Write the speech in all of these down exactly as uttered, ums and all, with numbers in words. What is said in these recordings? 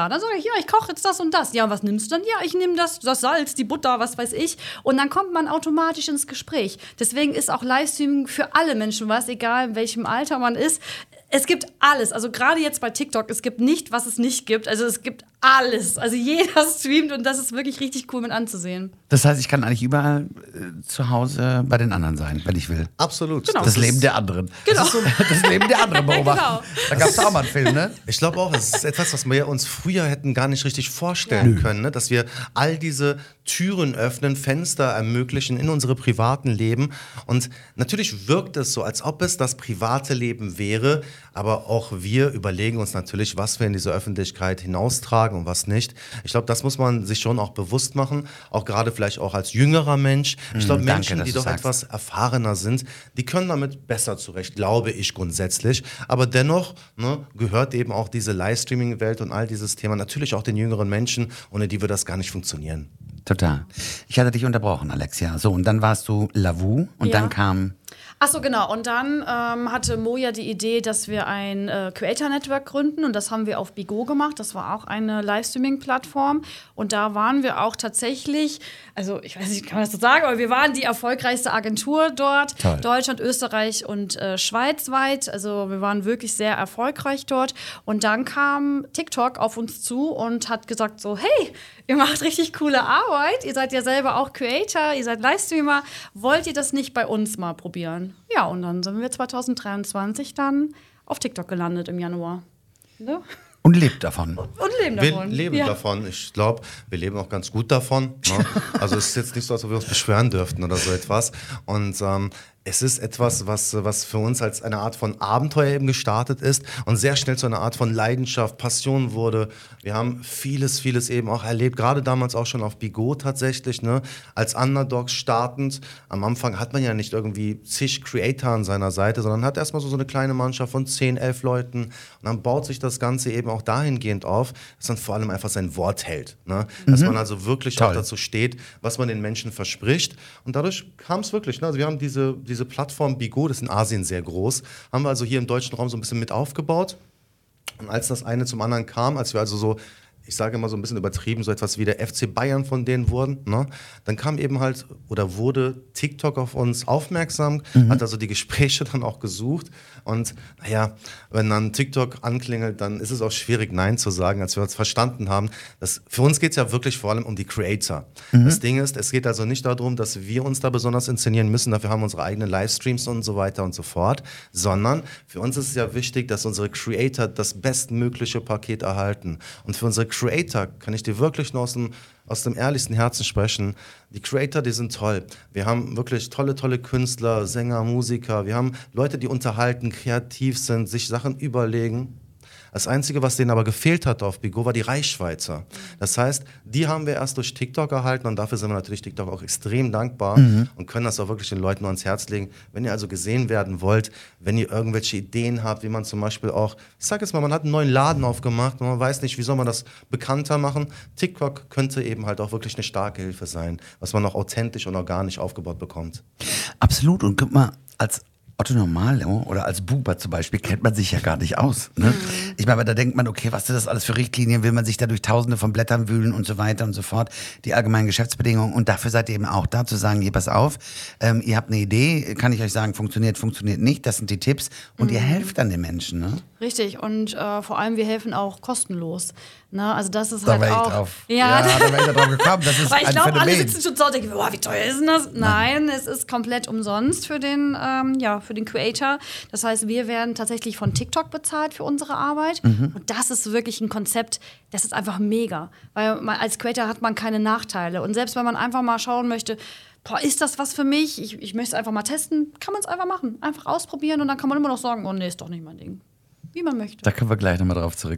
Ja, dann sage ich, ja, ich koche jetzt das und das. Ja, was nimmst du dann? Ja, ich nehme das, das Salz, die Butter, was weiß ich. Und dann kommt man automatisch ins Gespräch. Deswegen ist auch Livestreaming für alle Menschen was, egal in welchem Alter man ist. Es gibt alles. Also gerade jetzt bei TikTok, es gibt nicht, was es nicht gibt. Also es gibt alles. Also jeder streamt und das ist wirklich richtig cool mit anzusehen. Das heißt, ich kann eigentlich überall äh, zu Hause bei den anderen sein, wenn ich will. Absolut. Genau. Das, das Leben der anderen. Genau. Das, ist so, das Leben der anderen beobachten. Genau. Da gab es auch mal einen Film, ne? Ich glaube auch, es ist etwas, was wir uns früher hätten gar nicht richtig vorstellen ja. können, ne? Dass wir all diese Türen öffnen, Fenster ermöglichen in unsere privaten Leben. Und natürlich wirkt es so, als ob es das private Leben wäre, aber auch wir überlegen uns natürlich, was wir in diese Öffentlichkeit hinaustragen und was nicht. Ich glaube, das muss man sich schon auch bewusst machen, auch gerade vielleicht auch als jüngerer Mensch. Ich glaube, Mm, Menschen, danke, die doch sagst. etwas erfahrener sind, die können damit besser zurecht, glaube ich grundsätzlich. Aber dennoch ne, gehört eben auch diese Livestreaming-Welt und all dieses Thema natürlich auch den jüngeren Menschen, ohne die würde das gar nicht funktionieren. Total. Ich hatte dich unterbrochen, Alexia. So, und dann warst du Lavu und Ja. dann kam... Ach so, genau. Und dann ähm, hatte Moja die Idee, dass wir ein äh, Creator-Network gründen. Und das haben wir auf Bigo gemacht. Das war auch eine Livestreaming-Plattform. Und da waren wir auch tatsächlich, also ich weiß nicht, kann man das so sagen, aber wir waren die erfolgreichste Agentur dort. Toll. Deutschland, Österreich und äh, schweizweit. Also wir waren wirklich sehr erfolgreich dort. Und dann kam TikTok auf uns zu und hat gesagt so, hey, ihr macht richtig coole Arbeit. Ihr seid ja selber auch Creator, ihr seid Livestreamer. Wollt ihr das nicht bei uns mal probieren? Ja, und dann sind wir zwanzig dreiundzwanzig dann auf TikTok gelandet im Januar. Ne? Und lebt davon. Und leben Wir davon. leben ja. davon. Ich glaube, wir leben auch ganz gut davon. Ne? Also es ist jetzt nicht so, als ob wir uns beschweren dürften oder so etwas. Und ähm, es ist etwas, was, was für uns als eine Art von Abenteuer eben gestartet ist und sehr schnell zu einer Art von Leidenschaft, Passion wurde. Wir haben vieles, vieles eben auch erlebt, gerade damals auch schon auf Bigo tatsächlich, ne? Als Underdogs startend. Am Anfang hat man ja nicht irgendwie zig Creator an seiner Seite, sondern hat erstmal so, so eine kleine Mannschaft von zehn, elf Leuten und dann baut sich das Ganze eben auch dahingehend auf, dass man vor allem einfach sein Wort hält. Ne? Dass Mhm. man also wirklich Toll. auch dazu steht, was man den Menschen verspricht und dadurch kam es wirklich. Ne? Also wir haben diese, diese Plattform Bigo, das ist in Asien sehr groß, haben wir also hier im deutschen Raum so ein bisschen mit aufgebaut. Und als das eine zum anderen kam, als wir also so, ich sage immer so ein bisschen übertrieben, so etwas wie der F C Bayern von denen wurden, ne? Dann kam eben halt oder wurde TikTok auf uns aufmerksam, mhm. hat also die Gespräche dann auch gesucht und naja, wenn dann TikTok anklingelt, dann ist es auch schwierig, Nein zu sagen, als wir uns verstanden haben. Das, für uns geht es ja wirklich vor allem um die Creator. Mhm. Das Ding ist, es geht also nicht darum, dass wir uns da besonders inszenieren müssen, dafür haben wir unsere eigenen Livestreams und so weiter und so fort, sondern für uns ist es ja wichtig, dass unsere Creator das bestmögliche Paket erhalten. Und für unsere Creator kann ich dir wirklich nur aus dem, aus dem ehrlichsten Herzen sprechen. Die Creator, die sind toll. Wir haben wirklich tolle, tolle Künstler, Sänger, Musiker. Wir haben Leute, die unterhalten, kreativ sind, sich Sachen überlegen. Das Einzige, was denen aber gefehlt hat auf Bigo, war die Reichweite. Das heißt, die haben wir erst durch TikTok erhalten und dafür sind wir natürlich TikTok auch extrem dankbar mhm. und können das auch wirklich den Leuten nur ans Herz legen. Wenn ihr also gesehen werden wollt, wenn ihr irgendwelche Ideen habt, wie man zum Beispiel auch, ich sag jetzt mal, man hat einen neuen Laden aufgemacht und man weiß nicht, wie soll man das bekannter machen. TikTok könnte eben halt auch wirklich eine starke Hilfe sein, was man auch authentisch und organisch aufgebaut bekommt. Absolut. Und guck mal, als Otto Normalo oder als Buber zum Beispiel kennt man sich ja gar nicht aus. Ne? Mhm. Ich meine, da denkt man, okay, was sind das alles für Richtlinien? Will man sich da durch tausende von Blättern wühlen und so weiter und so fort? Die allgemeinen Geschäftsbedingungen. Und dafür seid ihr eben auch da, zu sagen, hier, pass auf, ähm, ihr habt eine Idee, kann ich euch sagen, funktioniert, funktioniert nicht. Das sind die Tipps. Und mhm. ihr helft dann den Menschen. Ne? Richtig. Und äh, vor allem, wir helfen auch kostenlos. Ne? Also das ist da halt wäre ich auch... drauf. Ja, ja da wäre ich da drauf gekommen. Das ist weil ich ein glaube, alle Phänomen. sitzen schon so und denken, boah, wie teuer ist denn das? Nein, Nein es ist komplett umsonst für den, ähm, ja, für den Creator. Das heißt, wir werden tatsächlich von TikTok bezahlt für unsere Arbeit. Mhm. Und das ist wirklich ein Konzept, das ist einfach mega. Weil man, als Creator hat man keine Nachteile. Und selbst wenn man einfach mal schauen möchte, boah, ist das was für mich? Ich, ich möchte es einfach mal testen. Kann man es einfach machen. Einfach ausprobieren und dann kann man immer noch sagen, oh nee, ist doch nicht mein Ding. Wie man möchte. Da kommen wir gleich nochmal drauf zurück.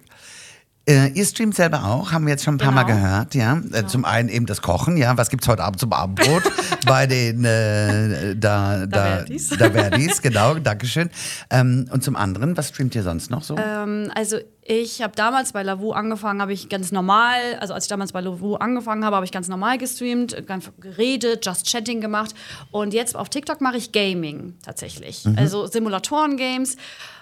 Äh, ihr streamt selber auch, haben wir jetzt schon ein paar Genau. Mal gehört, ja. Äh, genau. Zum einen eben das Kochen, ja. Was gibt's heute Abend zum Abendbrot? Bei den äh, da, da, Verdis. da Verdis, genau, Dankeschön. Ähm, und zum anderen, was streamt ihr sonst noch so? Ähm, also ich habe damals bei Lavu angefangen, habe ich ganz normal, also als ich damals bei Lavu angefangen habe, habe ich ganz normal gestreamt, ganz geredet, Just Chatting gemacht. Und jetzt auf TikTok mache ich Gaming tatsächlich. Mhm. Also Simulatoren-Games.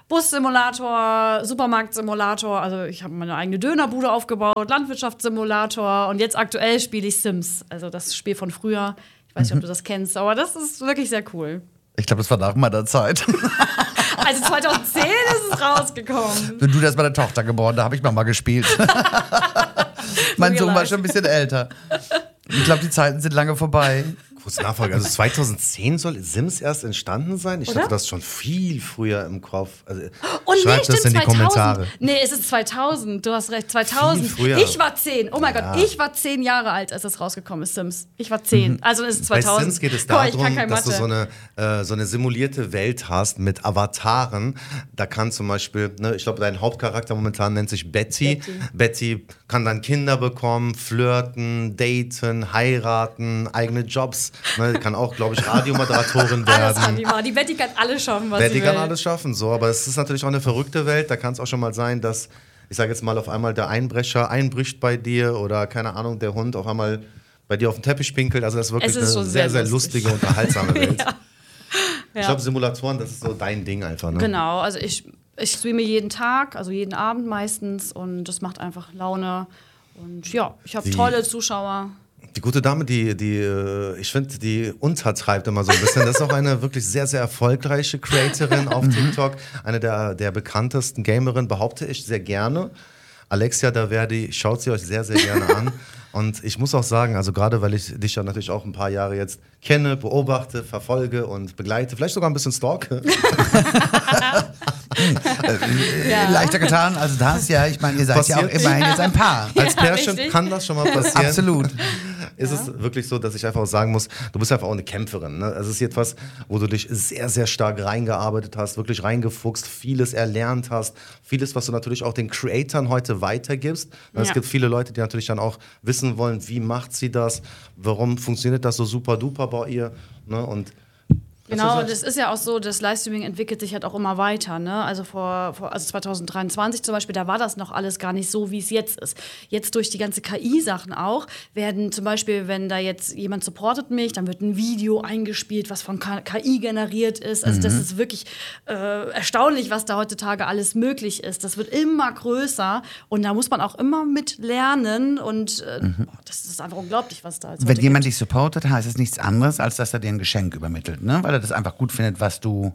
Bus-Simulator, Supermarkt-Simulator, also ich habe meine eigene Dönerbude aufgebaut, Landwirtschaftssimulator und jetzt aktuell spiele ich Sims, also das Spiel von früher. Ich weiß nicht, ob du das kennst, aber das ist wirklich sehr cool. Ich glaube, das war nach meiner Zeit. Also zweitausendzehn ist es rausgekommen. Wenn du, da ist meine Tochter geboren, da habe ich mal gespielt. Mein Sohn war schon ein bisschen älter. Ich glaube, die Zeiten sind lange vorbei. Kurz Nachfrage, also zweitausendzehn soll Sims erst entstanden sein? Ich Oder? hatte das schon viel früher im Kopf. Also, Und schreibt nee, das stimmt, in die zweitausend. Kommentare. Nee, es ist zweitausend. Du hast recht, zweitausend. Viel früher. Ich war zehn. Oh mein Ja. Gott, ich war zehn Jahre alt, als es rausgekommen ist, Sims. Ich war zehn. Mhm. Also es ist Bei zweitausend. Sims geht es Boah, ich kann darum, kein dass du Mathe. so eine, äh, so eine simulierte Welt hast mit Avataren. Da kann zum Beispiel, ne, ich glaube, dein Hauptcharakter momentan nennt sich Betty. Betty. Betty kann dann Kinder bekommen, flirten, daten, heiraten, eigene Jobs. Ne, kann auch, glaube ich, Radiomoderatorin Alles werden. kann die machen. Die Betty kann alles schaffen, was Betty sie will. kann alles schaffen, so. Aber es ist natürlich auch eine verrückte Welt. Da kann es auch schon mal sein, dass, ich sage jetzt mal, auf einmal der Einbrecher einbricht bei dir oder, keine Ahnung, der Hund auf einmal bei dir auf den Teppich pinkelt. Also das ist wirklich Es ist eine schon sehr, sehr sehr lustig. lustige, unterhaltsame Welt. Ja. Ich Ja. glaube, Simulatoren, das ist so dein Ding einfach, ne? Genau, also ich, ich streame jeden Tag, also jeden Abend meistens und das macht einfach Laune. Und ja, ich habe Die- tolle Zuschauer. Die gute Dame, die, die äh, ich finde, die untertreibt immer so ein bisschen. Das ist auch eine wirklich sehr, sehr erfolgreiche Creatorin auf TikTok. Eine der, der bekanntesten Gamerinnen, behaupte ich sehr gerne. Alexia Daverdi, schaut sie euch sehr, sehr gerne an. Und ich muss auch sagen, also gerade weil ich dich ja natürlich auch ein paar Jahre jetzt kenne, beobachte, verfolge und begleite, vielleicht sogar ein bisschen stalke. Ja. Leichter getan, also das, ja, ich meine, ihr seid ja auch Passiert. immerhin jetzt ein Paar. Als Ja, Pärchen richtig. kann das schon mal passieren. Absolut. Ist es wirklich so, dass ich einfach auch sagen muss, du bist einfach auch eine Kämpferin. Ne? Es ist etwas, wo du dich sehr, sehr stark reingearbeitet hast, wirklich reingefuchst, vieles erlernt hast, vieles, was du natürlich auch den Creatoren heute weitergibst. Ne? Es Ja. gibt viele Leute, die natürlich dann auch wissen wollen, wie macht sie das, warum funktioniert das so super duper bei ihr. Ne? Und Genau, das und ist es ist ja auch so, das Livestreaming entwickelt sich halt auch immer weiter. Ne? Also vor, vor also zwanzig dreiundzwanzig zum Beispiel, da war das noch alles gar nicht so, wie es jetzt ist. Jetzt durch die ganze K I-Sachen auch, werden zum Beispiel, wenn da jetzt jemand supportet mich, dann wird ein Video eingespielt, was von K I generiert ist. Also das ist wirklich äh, erstaunlich, was da heutzutage alles möglich ist. Das wird immer größer und da muss man auch immer mit lernen und äh, boah, das ist einfach unglaublich, was da jetzt Wenn heute jemand gibt. dich supportet, heißt es nichts anderes, als dass er dir ein Geschenk übermittelt, ne? Weil er das einfach gut findet, was du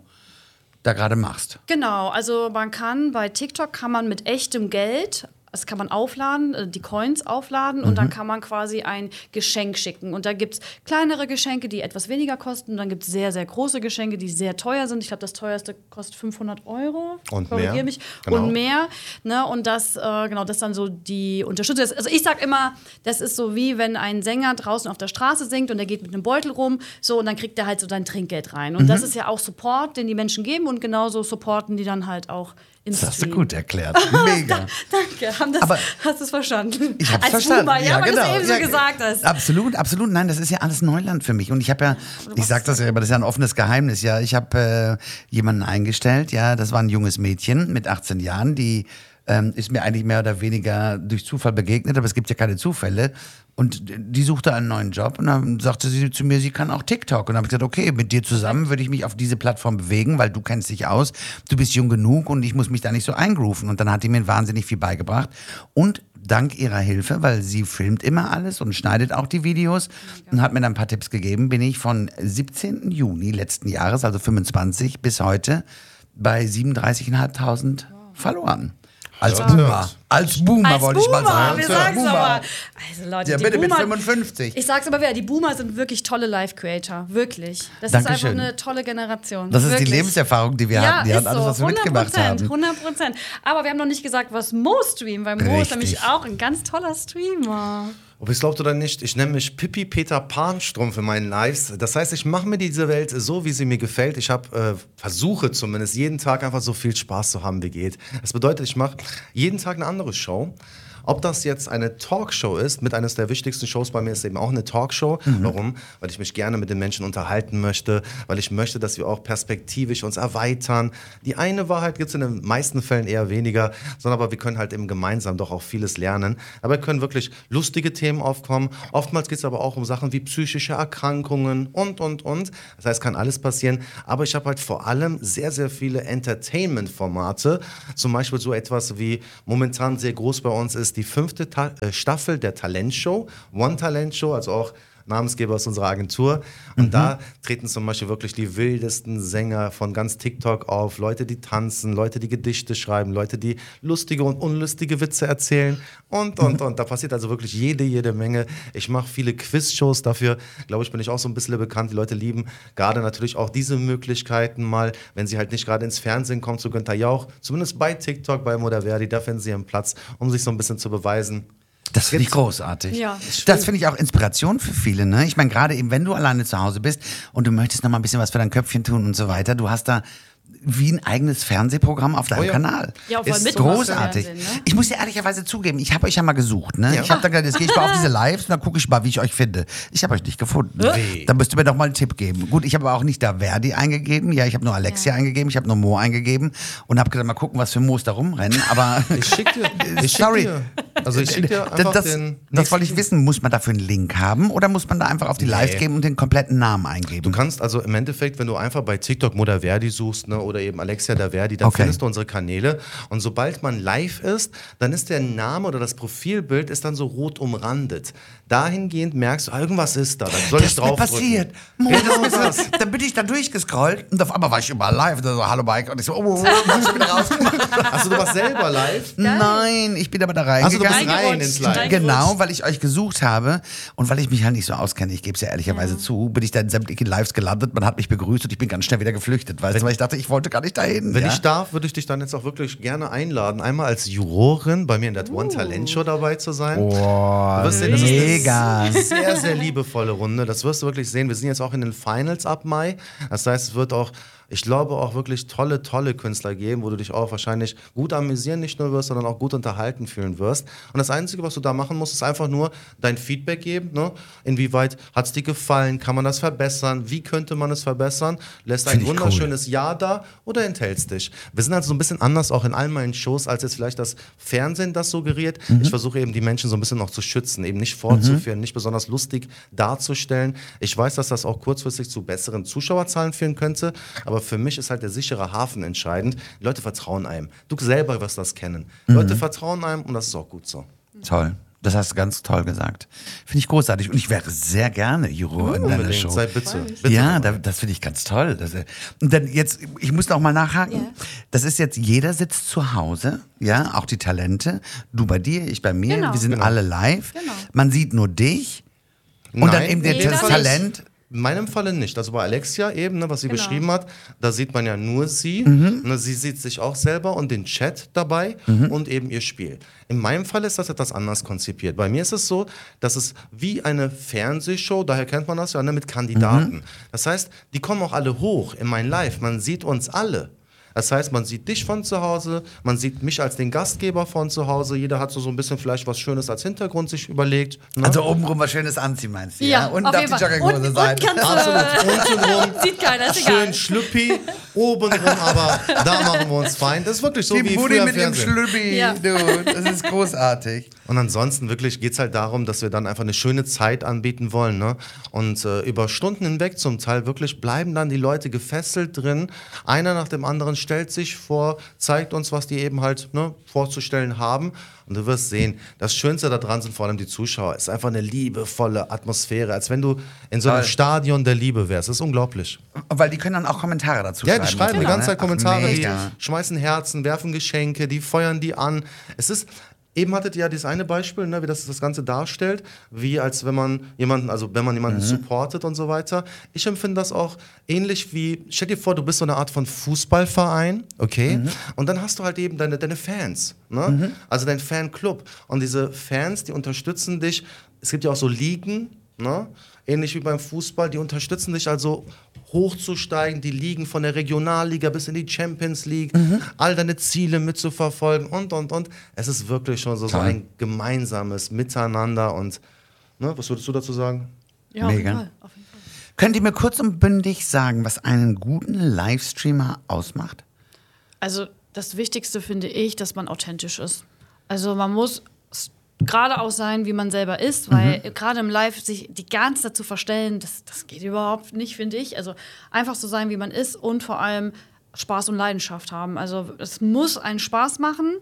da gerade machst. Genau, also man kann bei TikTok kann man mit echtem Geld, das kann man aufladen, äh, die Coins aufladen und dann kann man quasi ein Geschenk schicken. Und da gibt es kleinere Geschenke, die etwas weniger kosten. Und dann gibt es sehr, sehr große Geschenke, die sehr teuer sind. Ich glaube, das teuerste kostet fünfhundert Euro. Und Korrigier mehr. mich. Genau. Und mehr. Ne? Und das, äh, genau, das dann so die Unterstützung. Das- Also ich sag immer, das ist so wie wenn ein Sänger draußen auf der Straße singt und der geht mit einem Beutel rum, so und dann kriegt er halt so sein Trinkgeld rein. Und das ist ja auch Support, den die Menschen geben und genauso supporten die dann halt auch im Das hast du Stream. gut erklärt. Mega. Danke, haben das, Aber- hast du es verstanden? Ich hab's Als verstanden. Boomer, ja, weil du es eben so Ja, gesagt hast. Absolut, absolut. Nein, das ist ja alles Neuland für mich. Und ich habe ja, ich sag das ja, aber das ist ja ein offenes Geheimnis. Ja, ich habe äh, jemanden eingestellt. Ja, das war ein junges Mädchen mit achtzehn Jahren, die ähm, ist mir eigentlich mehr oder weniger durch Zufall begegnet, aber es gibt ja keine Zufälle. Und die suchte einen neuen Job und dann sagte sie zu mir, sie kann auch TikTok. Und dann habe ich gesagt, okay, mit dir zusammen würde ich mich auf diese Plattform bewegen, weil du kennst dich aus, du bist jung genug und ich muss mich da nicht so eingrooven. Und dann hat die mir wahnsinnig viel beigebracht. Und dank ihrer Hilfe, weil sie filmt immer alles und schneidet auch die Videos und hat mir dann ein paar Tipps gegeben, bin ich von siebzehnten Juni letzten Jahres, also fünfundzwanzig, bis heute bei siebenunddreißigtausendfünfhundert Followern. Als Ja. Boomer. Als Boomer, Als wollte ich mal Boomer, sagen. wir Als sagen es Boomer. aber. Also Leute, Ja, die bitte mit Boomer, fünfundfünfzig. ich sag's aber wieder, die Boomer sind wirklich tolle Live-Creator. Wirklich. Das Dankeschön. ist einfach eine tolle Generation. Das ist wirklich. die Lebenserfahrung, die wir Ja, hatten. Die ist hat alles, so. was wir mitgemacht haben. hundert Prozent. Aber wir haben noch nicht gesagt, was Mo streamt, weil Mo ist Richtig. nämlich auch ein ganz toller Streamer. Ob ihr es glaubt oder nicht, ich nenne mich Pippi Peter Pan-Strumpf in meinen Lives. Das heißt, ich mache mir diese Welt so, wie sie mir gefällt. Ich habe äh, versuche zumindest jeden Tag einfach so viel Spaß zu haben, wie geht. Das bedeutet, ich mache jeden Tag eine andere Show. Ob das jetzt eine Talkshow ist, mit eines der wichtigsten Shows bei mir ist eben auch eine Talkshow. Mhm. Warum? Weil ich mich gerne mit den Menschen unterhalten möchte, weil ich möchte, dass wir auch perspektivisch uns erweitern. Die eine Wahrheit gibt es in den meisten Fällen eher weniger, sondern aber wir können halt eben gemeinsam doch auch vieles lernen. Aber wir können wirklich lustige Themen aufkommen. Oftmals geht es aber auch um Sachen wie psychische Erkrankungen und, und, und. Das heißt, kann alles passieren. Aber ich habe halt vor allem sehr, sehr viele Entertainment-Formate. Zum Beispiel so etwas wie momentan sehr groß bei uns ist die fünfte Ta- äh, Staffel der Talentshow. One Talent Show, also auch Namensgeber aus unserer Agentur. Und mhm. da treten zum Beispiel wirklich die wildesten Sänger von ganz TikTok auf. Leute, die tanzen, Leute, die Gedichte schreiben, Leute, die lustige und unlustige Witze erzählen und, und, und. Da passiert also wirklich jede, jede Menge. Ich mache viele Quiz-Shows dafür. Glaube ich, bin ich auch so ein bisschen bekannt. Die Leute lieben gerade natürlich auch diese Möglichkeiten mal, wenn sie halt nicht gerade ins Fernsehen kommen, zu Günther Jauch. Zumindest bei TikTok, bei Moderverdi, da finden sie ihren Platz, um sich so ein bisschen zu beweisen. Das finde ich großartig. Ja. Das finde ich auch Inspiration für viele. Ne? Ich meine, gerade eben, wenn du alleine zu Hause bist und du möchtest noch mal ein bisschen was für dein Köpfchen tun und so weiter, du hast da wie ein eigenes Fernsehprogramm auf deinem oh ja. Kanal. Ja, voll ist mit großartig. Fernsehen, ne? Ich muss dir ehrlicherweise zugeben, ich habe euch ja mal gesucht. Ne? Ja. Ich habe dann gedacht, jetzt gehe ich mal auf diese Lives und dann gucke ich mal, wie ich euch finde. Ich habe euch nicht gefunden. Wie? Da müsst ihr mir doch mal einen Tipp geben. Gut, ich habe aber auch nicht da Verdi eingegeben. Ja, ich habe nur Alexia Ja. eingegeben. Ich habe nur Mo eingegeben und habe gedacht, mal gucken, was für Moos da rumrennen. Aber Ich schicke dir, ich schick Sorry. dir, also ich schick dir einfach das, den das wollte ich nächsten- wissen. Muss man dafür einen Link haben oder muss man da einfach auf die Nee. Live gehen und den kompletten Namen eingeben? Du kannst also im Endeffekt, wenn du einfach bei TikTok Moderverdi suchst, ne, oder eben Alexia da Verdi, dann Okay. findest du unsere Kanäle. Und sobald man live ist, dann ist der Name oder das Profilbild ist dann so rot umrandet. Dahingehend merkst du, ah, irgendwas ist da. Dann soll Das ich ist mir drauf passiert. Mo, Genau das das. ist, dann bin ich da durchgescrollt und auf einmal war ich überall live. Und dann so, hallo Mike. Und ich so, oh, oh, oh, hab ich wieder rausgemacht. Also du warst selber live? Nein, ich bin aber da Also du bist reingegangen. rein ins Live. Genau, weil ich euch gesucht habe und weil ich mich halt nicht so auskenne, ich gebe es ja ehrlicherweise zu, bin ich da in sämtlichen Lives gelandet, man hat mich begrüßt und ich bin ganz schnell wieder geflüchtet, weißt du, weil ich dachte, ich wollte gar nicht dahin. Wenn ja? ich darf, würde ich dich dann jetzt auch wirklich gerne einladen, einmal als Jurorin bei mir in der One Talent Show dabei zu sein. Oh, Du wirst sehen, das ist mega. eine sehr, sehr liebevolle Runde. Das wirst du wirklich sehen. Wir sind jetzt auch in den Finals ab Mai. Das heißt, es wird auch, ich glaube, auch wirklich tolle, tolle Künstler geben, wo du dich auch wahrscheinlich gut amüsieren nicht nur wirst, sondern auch gut unterhalten fühlen wirst. Und das Einzige, was du da machen musst, ist einfach nur dein Feedback geben. Ne? Inwieweit hat es dir gefallen? Kann man das verbessern? Wie könnte man es verbessern? Lässt ein Find ich wunderschönes Ja da oder enthältst dich? Wir sind also so ein bisschen anders auch in all meinen Shows, als jetzt vielleicht das Fernsehen das suggeriert. Mhm. Ich versuche eben die Menschen so ein bisschen noch zu schützen, eben nicht vorzuführen, mhm. nicht besonders lustig darzustellen. Ich weiß, dass das auch kurzfristig zu besseren Zuschauerzahlen führen könnte, aber für mich ist halt der sichere Hafen entscheidend. Die Leute vertrauen einem. Du selber wirst das kennen. Mhm. Leute vertrauen einem und das ist auch gut so. Toll. Das hast du ganz toll gesagt. Finde ich großartig. Und ich wäre sehr gerne Juror in deiner Unbedingt, Show. sei bitte. bitte. Ja, da, das finde ich ganz toll. Das, äh, und dann jetzt, ich muss noch mal nachhaken. Ja. Das ist jetzt, jeder sitzt zu Hause, ja, auch die Talente. Du bei dir, ich bei mir. Genau. Wir sind Genau. alle live. Genau. Man sieht nur dich. Und dann eben der jeder das nicht. Talent. In meinem Falle nicht. Also bei Alexia eben, ne, was sie Genau. beschrieben hat, da sieht man ja nur sie. Mhm. Ne, sie sieht sich auch selber und den Chat dabei Mhm. und eben ihr Spiel. In meinem Fall ist das etwas anders konzipiert. Bei mir ist es so, dass es wie eine Fernsehshow, daher kennt man das ja, ne, mit Kandidaten. Mhm. Das heißt, die kommen auch alle hoch in mein Live. Man sieht uns alle. Das heißt, man sieht dich von zu Hause, man sieht mich als den Gastgeber von zu Hause. Jeder hat so, so ein bisschen vielleicht was Schönes als Hintergrund sich überlegt. Ne? Also obenrum was Schönes anziehen, meinst du? Ja, Und auf darf jeden die Fall. Jogginghose Und- sein. und kannst du- Absolut. Untenrum Sieht keiner, ist schön egal. Schlüppi, obenrum aber, da machen wir uns fein. Das ist wirklich so Die wie Mutti früher im mit ihrem Fernsehen. Schlüppi, Ja. du, das ist großartig. Und ansonsten wirklich geht es halt darum, dass wir dann einfach eine schöne Zeit anbieten wollen. Ne? Und äh, über Stunden hinweg zum Teil wirklich bleiben dann die Leute gefesselt drin. Einer nach dem anderen stellt sich vor, zeigt uns, was die eben halt ne, vorzustellen haben. Und du wirst sehen, das Schönste daran sind vor allem die Zuschauer. Es ist einfach eine liebevolle Atmosphäre, als wenn du in so einem Toll. Stadion der Liebe wärst. Das ist unglaublich. Weil die können dann auch Kommentare dazu Ja, schreiben. die schreiben die Genau, ganze Zeit ne? Ach, Kommentare, die mega. schmeißen Herzen, werfen Geschenke, die feuern die an. Es ist, eben hattet ihr ja dieses eine Beispiel, ne, wie das das Ganze darstellt, wie als wenn man jemanden, also wenn man jemanden supportet und so weiter. Ich empfinde das auch ähnlich wie, stell dir vor, du bist so eine Art von Fußballverein, okay? Und dann hast du halt eben deine, deine Fans, ne? Also dein Fanclub. Und diese Fans, die unterstützen dich. Es gibt ja auch so Ligen, Ne? Ähnlich wie beim Fußball, die unterstützen dich also hochzusteigen, die Ligen von der Regionalliga bis in die Champions League, mhm. all deine Ziele mitzuverfolgen und, und, und. Es ist wirklich schon so, so ein gemeinsames Miteinander und, ne, was würdest du dazu sagen? Ja, auf jeden Mega. Fall, auf jeden Fall. Könnt ihr mir kurz und bündig sagen, was einen guten Livestreamer ausmacht? Also das Wichtigste finde ich, dass man authentisch ist. Also man muss geradeaus sein, wie man selber ist, weil mhm. gerade im Live sich die ganze Zeit zu verstellen, das, das geht überhaupt nicht, finde ich. Also einfach so sein, wie man ist und vor allem Spaß und Leidenschaft haben. Also es muss einen Spaß machen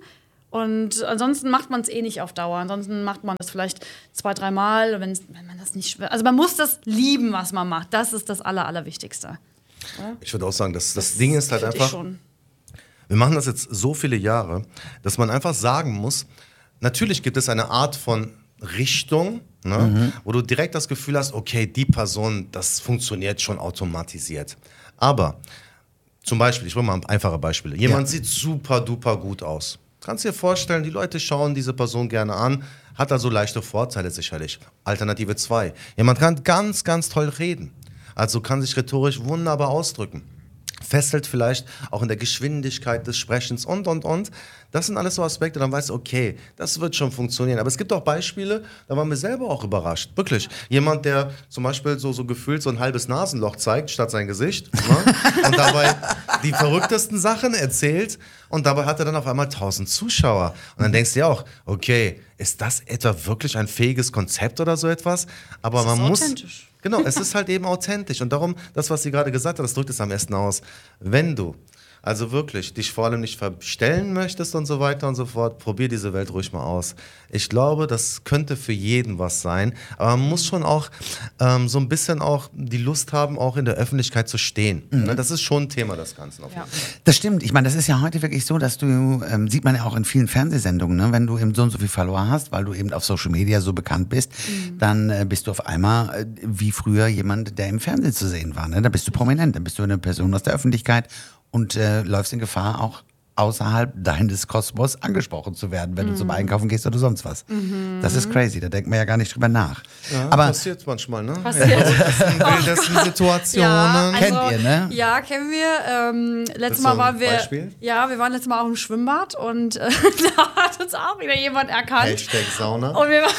und ansonsten macht man es eh nicht auf Dauer. Ansonsten macht man das vielleicht zwei, dreimal, wenn man das nicht... Also man muss das lieben, was man macht. Das ist das Aller, Allerwichtigste. Oder? Ich würde auch sagen, das, das, das Ding ist halt einfach... Schon. Wir machen das jetzt so viele Jahre, dass man einfach sagen muss, natürlich gibt es eine Art von Richtung, ne, mhm. wo du direkt das Gefühl hast, okay, die Person, das funktioniert schon automatisiert. Aber zum Beispiel, ich bringe mal einfache Beispiele. Jemand ja. sieht super duper gut aus. Kannst dir vorstellen, die Leute schauen diese Person gerne an, hat also leichte Vorteile sicherlich. Alternative zwei. Jemand kann ganz, ganz toll reden. Also kann sich rhetorisch wunderbar ausdrücken. Fesselt vielleicht auch in der Geschwindigkeit des Sprechens und, und, und. Das sind alles so Aspekte, dann weißt du, okay, das wird schon funktionieren. Aber es gibt auch Beispiele, da waren wir selber auch überrascht. Wirklich. Jemand, der zum Beispiel so, so gefühlt so ein halbes Nasenloch zeigt, statt sein Gesicht. Ne? Und dabei die verrücktesten Sachen erzählt. Und dabei hat er dann auf einmal tausend Zuschauer. Und dann denkst du dir auch, okay, ist das etwa wirklich ein fähiges Konzept oder so etwas? Aber man muss... authentisch. Genau, es ist halt eben authentisch und darum, das, was sie gerade gesagt hat, das drückt es am besten aus. Wenn du also wirklich dich vor allem nicht verstellen möchtest und so weiter und so fort, probier diese Welt ruhig mal aus. Ich glaube, das könnte für jeden was sein, aber man muss schon auch ähm, so ein bisschen auch die Lust haben, auch in der Öffentlichkeit zu stehen. Mhm. Ne, das ist schon ein Thema des Ganzen. Auf jeden Fall. Das stimmt. Ich meine, das ist ja heute wirklich so, dass du, ähm, sieht man ja auch in vielen Fernsehsendungen, ne? Wenn du eben so und so viel Follower hast, weil du eben auf Social Media so bekannt bist, mhm. dann äh, bist du auf einmal äh, wie früher jemand, der im Fernsehen zu sehen war. Ne? Da bist du prominent, dann bist du eine Person aus der Öffentlichkeit und äh, läufst in Gefahr, auch außerhalb deines Kosmos angesprochen zu werden, wenn mhm. du zum Einkaufen gehst oder sonst was. Mhm. Das ist crazy, da denkt man ja gar nicht drüber nach. Ja, aber passiert manchmal, ne? Passiert. In wildesten Situationen. Ja, also, kennt ihr, ne? Ja, kennen wir. Ähm, letztes so Mal waren wir. Beispiel? Ja, wir waren letztes Mal auch im Schwimmbad und äh, da hat uns auch wieder jemand erkannt. Hashtag Sauna. Und wir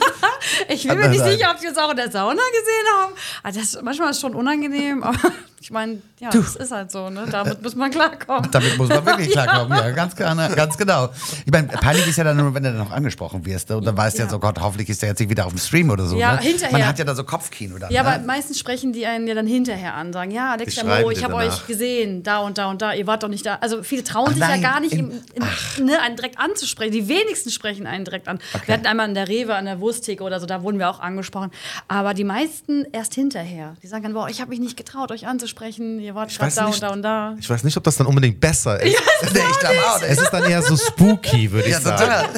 ich bin mir nicht sicher, ob wir uns auch in der Sauna gesehen haben. Also das, manchmal ist es schon unangenehm, aber ich meine, ja, du. Das ist halt so, ne? Damit muss man klarkommen. Damit muss man wirklich klarkommen, ja, ja ganz, ganz genau. Ich meine, peinlich ist ja dann nur, wenn du dann noch angesprochen wirst. Und dann weißt du ja. ja so, Gott, hoffentlich ist der jetzt nicht wieder auf dem Stream oder so. Ja, ne? hinterher. Man hat ja da so Kopfkino dann. Ja, ne? aber meistens sprechen die einen ja dann hinterher an, sagen, ja, Alexia Mo, ich habe euch gesehen, da und da und da, ihr wart doch nicht da. Also viele trauen Ach, sich nein, ja gar nicht, im, im, im, ne, einen direkt anzusprechen. Die wenigsten sprechen einen direkt an. Okay. Wir hatten einmal in der Rewe, an der Wursttheke oder so, da wurden wir auch angesprochen. Aber die meisten erst hinterher. Die sagen dann, boah, ich habe mich nicht getraut, euch anzusprechen, ihr wart gerade da nicht, und da und da. Ich weiß nicht, ob das dann unbedingt besser ist. Ja, nee, ich glaube auch. Es ist dann eher so spooky, würde ich ja, sagen.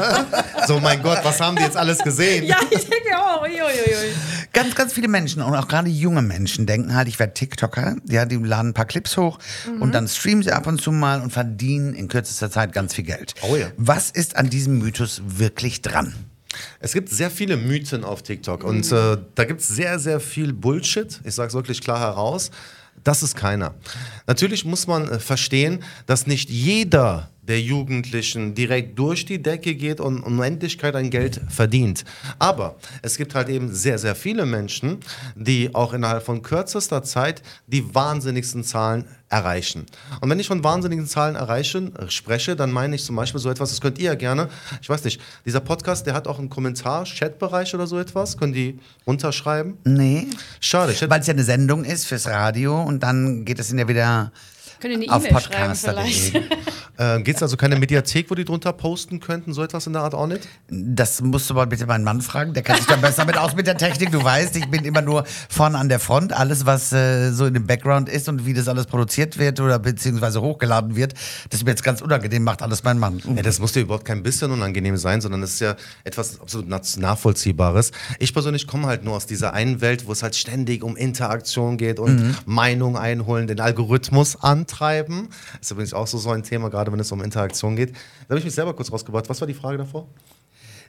So, mein Gott, was haben die jetzt alles gesehen? Ja, ich denke auch. Ui, ui, ui. Ganz, ganz viele Menschen und auch gerade junge Menschen denken halt, ich werde TikToker. Ja, die laden ein paar Clips hoch mhm. und dann streamen sie ab und zu mal und verdienen in kürzester Zeit ganz viel Geld. Oh ja. Was ist an diesem Mythos wirklich dran? Es gibt sehr viele Mythen auf TikTok und äh, da gibt es sehr, sehr viel Bullshit. Ich sage es wirklich klar heraus. Das ist keiner. Natürlich muss man äh, verstehen, dass nicht jeder der Jugendlichen direkt durch die Decke geht und Unendlichkeit an Geld verdient. Aber es gibt halt eben sehr, sehr viele Menschen, die auch innerhalb von kürzester Zeit die wahnsinnigsten Zahlen erreichen. Und wenn ich von wahnsinnigen Zahlen erreichen äh, spreche, dann meine ich zum Beispiel so etwas, das könnt ihr ja gerne, ich weiß nicht, dieser Podcast, der hat auch einen Kommentar, Chatbereich oder so etwas, können die unterschreiben? Nee. Schade. Weil es ja eine Sendung ist fürs Radio und dann geht es in ja wieder Können die auf eine E-Mail schreiben Podcaster punkt vielleicht? de. Äh, Gibt es also keine Mediathek, wo die drunter posten könnten? So etwas in der Art auch nicht? Das musst du mal bitte meinen Mann fragen. Der kennt sich da besser mit aus mit der Technik. Du weißt, ich bin immer nur vorne an der Front. Alles, was äh, so in dem Background ist und wie das alles produziert wird oder beziehungsweise hochgeladen wird, das ist mir jetzt ganz unangenehm, macht alles mein Mann. Ja, das muss dir überhaupt kein bisschen unangenehm sein, sondern das ist ja etwas absolut Nachvollziehbares. Ich persönlich komme halt nur aus dieser einen Welt, wo es halt ständig um Interaktion geht und mhm. Meinung einholen, den Algorithmus antreiben. Das ist übrigens auch so, so ein Thema, gerade wenn es um Interaktion geht. Da habe ich mich selber kurz rausgebracht. Was war die Frage davor?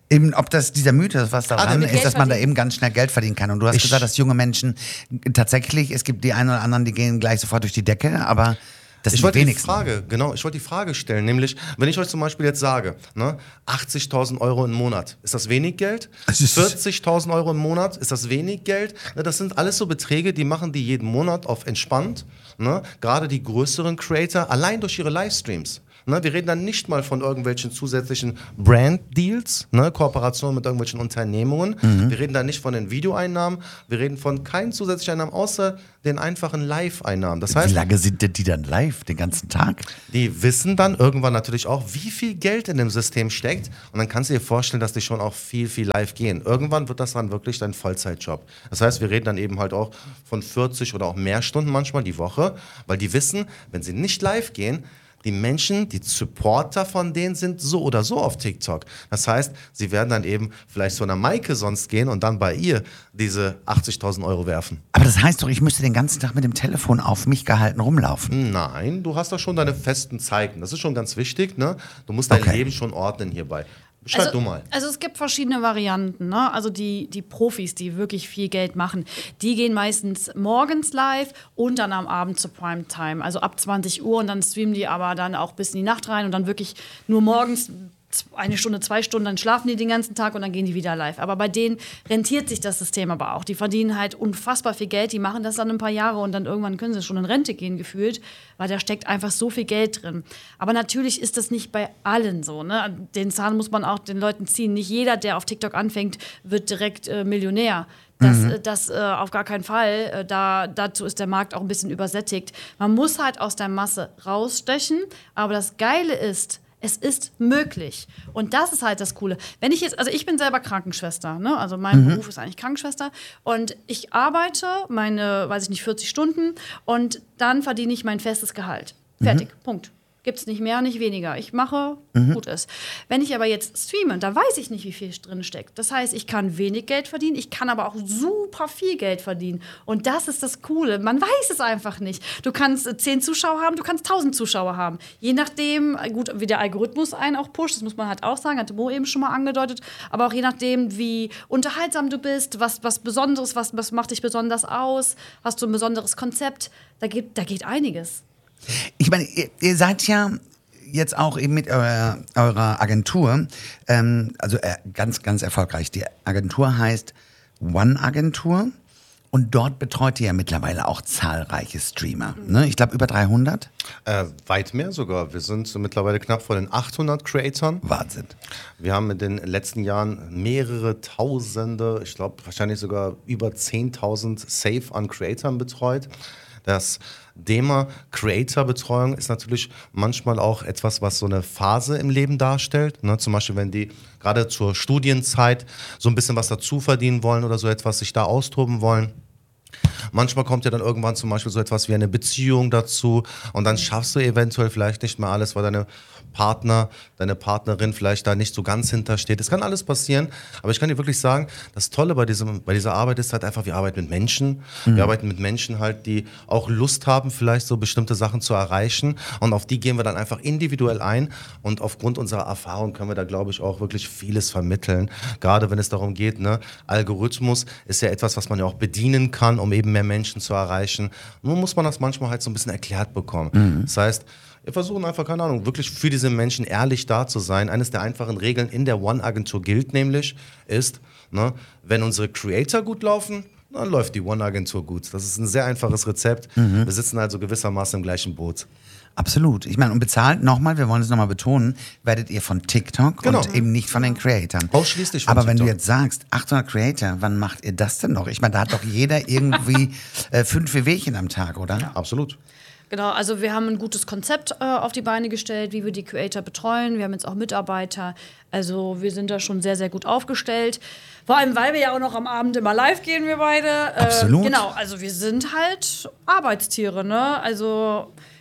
Eben, ob das dieser Mythos, was daran damit ist, dass man da verdienen. eben ganz schnell Geld verdienen kann. Und du hast Ich- gesagt, dass junge Menschen tatsächlich, es gibt die einen oder anderen, die gehen gleich sofort durch die Decke, aber das Ich sind die wollte die wenigsten. Frage, genau, ich wollte die Frage stellen, nämlich, wenn ich euch zum Beispiel jetzt sage, ne, achtzigtausend Euro im Monat, ist das wenig Geld? Es ist- vierzigtausend Euro im Monat, ist das wenig Geld? Ne, das sind alles so Beträge, die machen die jeden Monat auf entspannt. Ne? Gerade die größeren Creator, allein durch ihre Livestreams. Ne, wir reden dann nicht mal von irgendwelchen zusätzlichen Brand-Deals, ne, Kooperationen mit irgendwelchen Unternehmungen. Mhm. Wir reden dann nicht von den Videoeinnahmen. Wir reden von keinen zusätzlichen Einnahmen, außer den einfachen Live-Einnahmen. Das Wie heißt, lange sind denn die dann live, den ganzen Tag? die wissen dann irgendwann natürlich auch, wie viel Geld in dem System steckt. Und dann kannst du dir vorstellen, dass die schon auch viel, viel live gehen. Irgendwann wird das dann wirklich dein Vollzeitjob. Das heißt, wir reden dann eben halt auch von vierzig oder auch mehr Stunden manchmal die Woche, weil die wissen, wenn sie nicht live gehen, die Menschen, die Supporter von denen sind so oder so auf TikTok. Das heißt, sie werden dann eben vielleicht zu einer Maike sonst gehen und dann bei ihr diese achtzigtausend Euro werfen. Aber das heißt doch, ich müsste den ganzen Tag mit dem Telefon auf mich gehalten rumlaufen. Nein, du hast doch schon deine festen Zeiten. Das ist schon ganz wichtig, ne? Du musst dein Okay. Leben schon ordnen hierbei. Beschreib Also, du mal. also es gibt verschiedene Varianten. Ne? Also die, die Profis, die wirklich viel Geld machen, die gehen meistens morgens live und dann am Abend zur Primetime. Also ab zwanzig Uhr und dann streamen die aber dann auch bis in die Nacht rein und dann wirklich nur morgens eine Stunde, zwei Stunden, dann schlafen die den ganzen Tag und dann gehen die wieder live. Aber bei denen rentiert sich das System aber auch. Die verdienen halt unfassbar viel Geld, die machen das dann ein paar Jahre und dann irgendwann können sie schon in Rente gehen gefühlt, weil da steckt einfach so viel Geld drin. Aber natürlich ist das nicht bei allen so. Ne? Den Zahn muss man auch den Leuten ziehen. Nicht jeder, der auf TikTok anfängt, wird direkt äh, Millionär. Das, mhm. das äh, auf gar keinen Fall. Äh, da, dazu ist der Markt auch ein bisschen übersättigt. Man muss halt aus der Masse rausstechen. Aber das Geile ist, es ist möglich. Und das ist halt das Coole. Wenn ich jetzt, also ich bin selber Krankenschwester, ne? Also mein mhm. Beruf ist eigentlich Krankenschwester. Und ich arbeite meine, weiß ich nicht, vierzig Stunden und dann verdiene ich mein festes Gehalt. Fertig, mhm. Punkt. Gibt es nicht mehr, nicht weniger. Ich mache, mhm. gut ist. Wenn ich aber jetzt streame, da weiß ich nicht, wie viel drin steckt. Das heißt, ich kann wenig Geld verdienen, ich kann aber auch super viel Geld verdienen. Und das ist das Coole. Man weiß es einfach nicht. Du kannst zehn Zuschauer haben, du kannst tausend Zuschauer haben. Je nachdem, gut, wie der Algorithmus einen auch pusht, das muss man halt auch sagen, hatte Mo eben schon mal angedeutet. Aber auch je nachdem, wie unterhaltsam du bist, was, was Besonderes, was, was macht dich besonders aus, hast du ein besonderes Konzept, da geht, da geht einiges. Ich meine, ihr, ihr seid ja jetzt auch eben mit eurer, eurer Agentur, ähm, also äh, ganz, ganz erfolgreich. Die Agentur heißt One Agentur und dort betreut ihr ja mittlerweile auch zahlreiche Streamer. Ne? Ich glaube über dreihundert. Äh, weit mehr sogar. Wir sind so mittlerweile knapp vor den achthundert Creatoren. Wahnsinn. Wir haben in den letzten Jahren mehrere Tausende, ich glaube wahrscheinlich sogar über zehntausend Safe an Creatoren betreut. Das Thema Creator-Betreuung ist natürlich manchmal auch etwas, was so eine Phase im Leben darstellt. Ne? Zum Beispiel, wenn die gerade zur Studienzeit so ein bisschen was dazu verdienen wollen oder so etwas, sich da austoben wollen. Manchmal kommt ja dann irgendwann zum Beispiel so etwas wie eine Beziehung dazu und dann schaffst du eventuell vielleicht nicht mehr alles, weil deine Partner, deine Partnerin vielleicht da nicht so ganz hintersteht. Es kann alles passieren, aber ich kann dir wirklich sagen, das Tolle bei, diesem, bei dieser Arbeit ist halt einfach, wir arbeiten mit Menschen. Mhm. Wir arbeiten mit Menschen halt, die auch Lust haben, vielleicht so bestimmte Sachen zu erreichen und auf die gehen wir dann einfach individuell ein und aufgrund unserer Erfahrung können wir da, glaube ich, auch wirklich vieles vermitteln. Gerade wenn es darum geht, ne, Algorithmus ist ja etwas, was man ja auch bedienen kann, um eben mehr Menschen zu erreichen. Nur muss man das manchmal halt so ein bisschen erklärt bekommen. Mhm. Das heißt, wir versuchen einfach, keine Ahnung, wirklich für diese Menschen ehrlich da zu sein. Eines der einfachen Regeln in der One-Agentur gilt nämlich, ist, ne, wenn unsere Creator gut laufen, dann läuft die One-Agentur gut. Das ist ein sehr einfaches Rezept. Mhm. Wir sitzen also gewissermaßen im gleichen Boot. Absolut. Ich meine, und bezahlt nochmal, wir wollen es nochmal betonen, werdet ihr von TikTok genau. und eben nicht von den Creatoren. Ausschließlich von Aber TikTok. wenn du jetzt sagst, achthundert Creator, wann macht ihr das denn noch? Ich meine, da hat doch jeder irgendwie äh, fünf Wehwehchen am Tag, oder? Ja, absolut. Genau, also wir haben ein gutes Konzept äh, auf die Beine gestellt, wie wir die Creator betreuen. Wir haben jetzt auch Mitarbeiter. Also wir sind da schon sehr, sehr gut aufgestellt. Vor allem, weil wir ja auch noch am Abend immer live gehen, wir beide. Äh, Absolut. Genau, also wir sind halt Arbeitstiere, ne? Also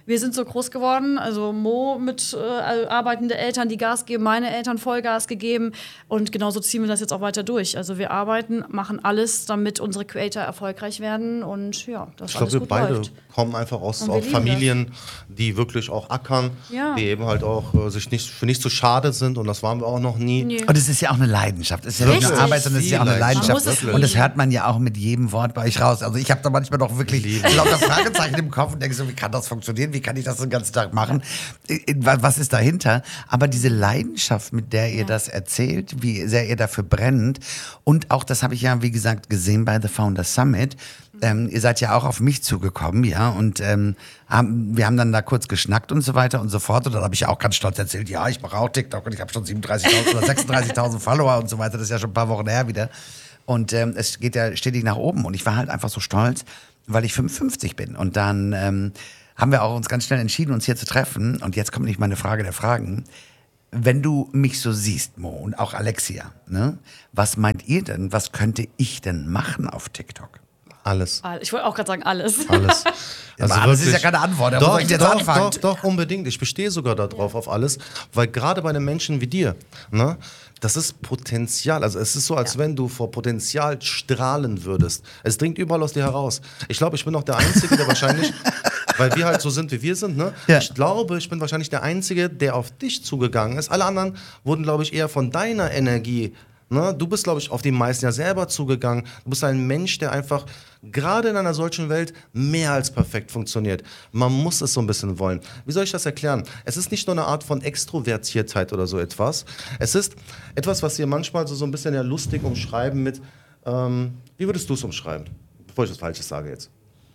wir sind so groß geworden, also Mo mit äh, arbeitende Eltern, die Gas geben, meine Eltern Vollgas gegeben und genauso ziehen wir das jetzt auch weiter durch. Also wir arbeiten, machen alles, damit unsere Creator erfolgreich werden und ja, das Ich glaube, wir beide läuft. kommen einfach aus, Und wir aus lieben Familien, die wirklich auch ackern, Ja. die eben halt auch äh, sich nicht, für nicht zu schade sind und das waren wir auch noch nie. Nee. Und es ist ja auch eine Leidenschaft. Es ist ja nicht nur Richtig. Arbeit, sondern es ist ja auch eine Man Leidenschaft. muss es Und das lieben. hört man ja auch mit jedem Wort bei euch raus. Also ich habe da manchmal doch wirklich lauter Fragezeichen im Kopf und denke so, wie kann das funktionieren? Wie kann ich das den ganzen Tag machen? Was ist dahinter? Aber diese Leidenschaft, mit der ihr Ja. das erzählt, wie sehr ihr dafür brennt und auch, das habe ich ja, wie gesagt, gesehen bei The Founder Summit. Ähm, ihr seid ja auch auf mich zugekommen, ja, und ähm, haben, wir haben dann da kurz geschnackt und so weiter und so fort. Und dann habe ich ja auch ganz stolz erzählt, ja, ich mache auch TikTok und ich habe schon siebenunddreißigtausend oder sechsunddreißigtausend Follower und so weiter. Das ist ja schon ein paar Wochen her wieder. Und ähm, es geht ja stetig nach oben. Und ich war halt einfach so stolz, weil ich fünfundfünfzig bin. Und dann ähm, haben wir auch uns ganz schnell entschieden, uns hier zu treffen. Und jetzt kommt nicht meine Frage der Fragen. Wenn du mich so siehst, Mo, und auch Alexia, ne, was meint ihr denn, was könnte ich denn machen auf TikTok? Alles. Ich wollte auch gerade sagen, alles. Alles. Aber alles ist ja keine Antwort. Da muss Doch, ich jetzt doch, anfangen. doch, doch, unbedingt. Ich bestehe sogar darauf, auf alles. Weil gerade bei einem Menschen wie dir, ne, das ist Potenzial. Also es ist so, als Ja. wenn du vor Potenzial strahlen würdest. Es dringt überall aus dir heraus. Ich glaube, ich bin auch der Einzige, der wahrscheinlich, weil wir halt so sind, wie wir sind, ne? Ja. Ich glaube, ich bin wahrscheinlich der Einzige, der auf dich zugegangen ist. Alle anderen wurden, glaube ich, eher von deiner Energie. Ne? Du bist, glaube ich, auf die meisten ja selber zugegangen. Du bist ein Mensch, der einfach gerade in einer solchen Welt mehr als perfekt funktioniert. Man muss es so ein bisschen wollen. Wie soll ich das erklären? Es ist nicht nur eine Art von Extrovertiertheit oder so etwas. Es ist etwas, was wir manchmal so, so ein bisschen ja lustig umschreiben mit, ähm, wie würdest du es umschreiben? Bevor ich was Falsches sage jetzt.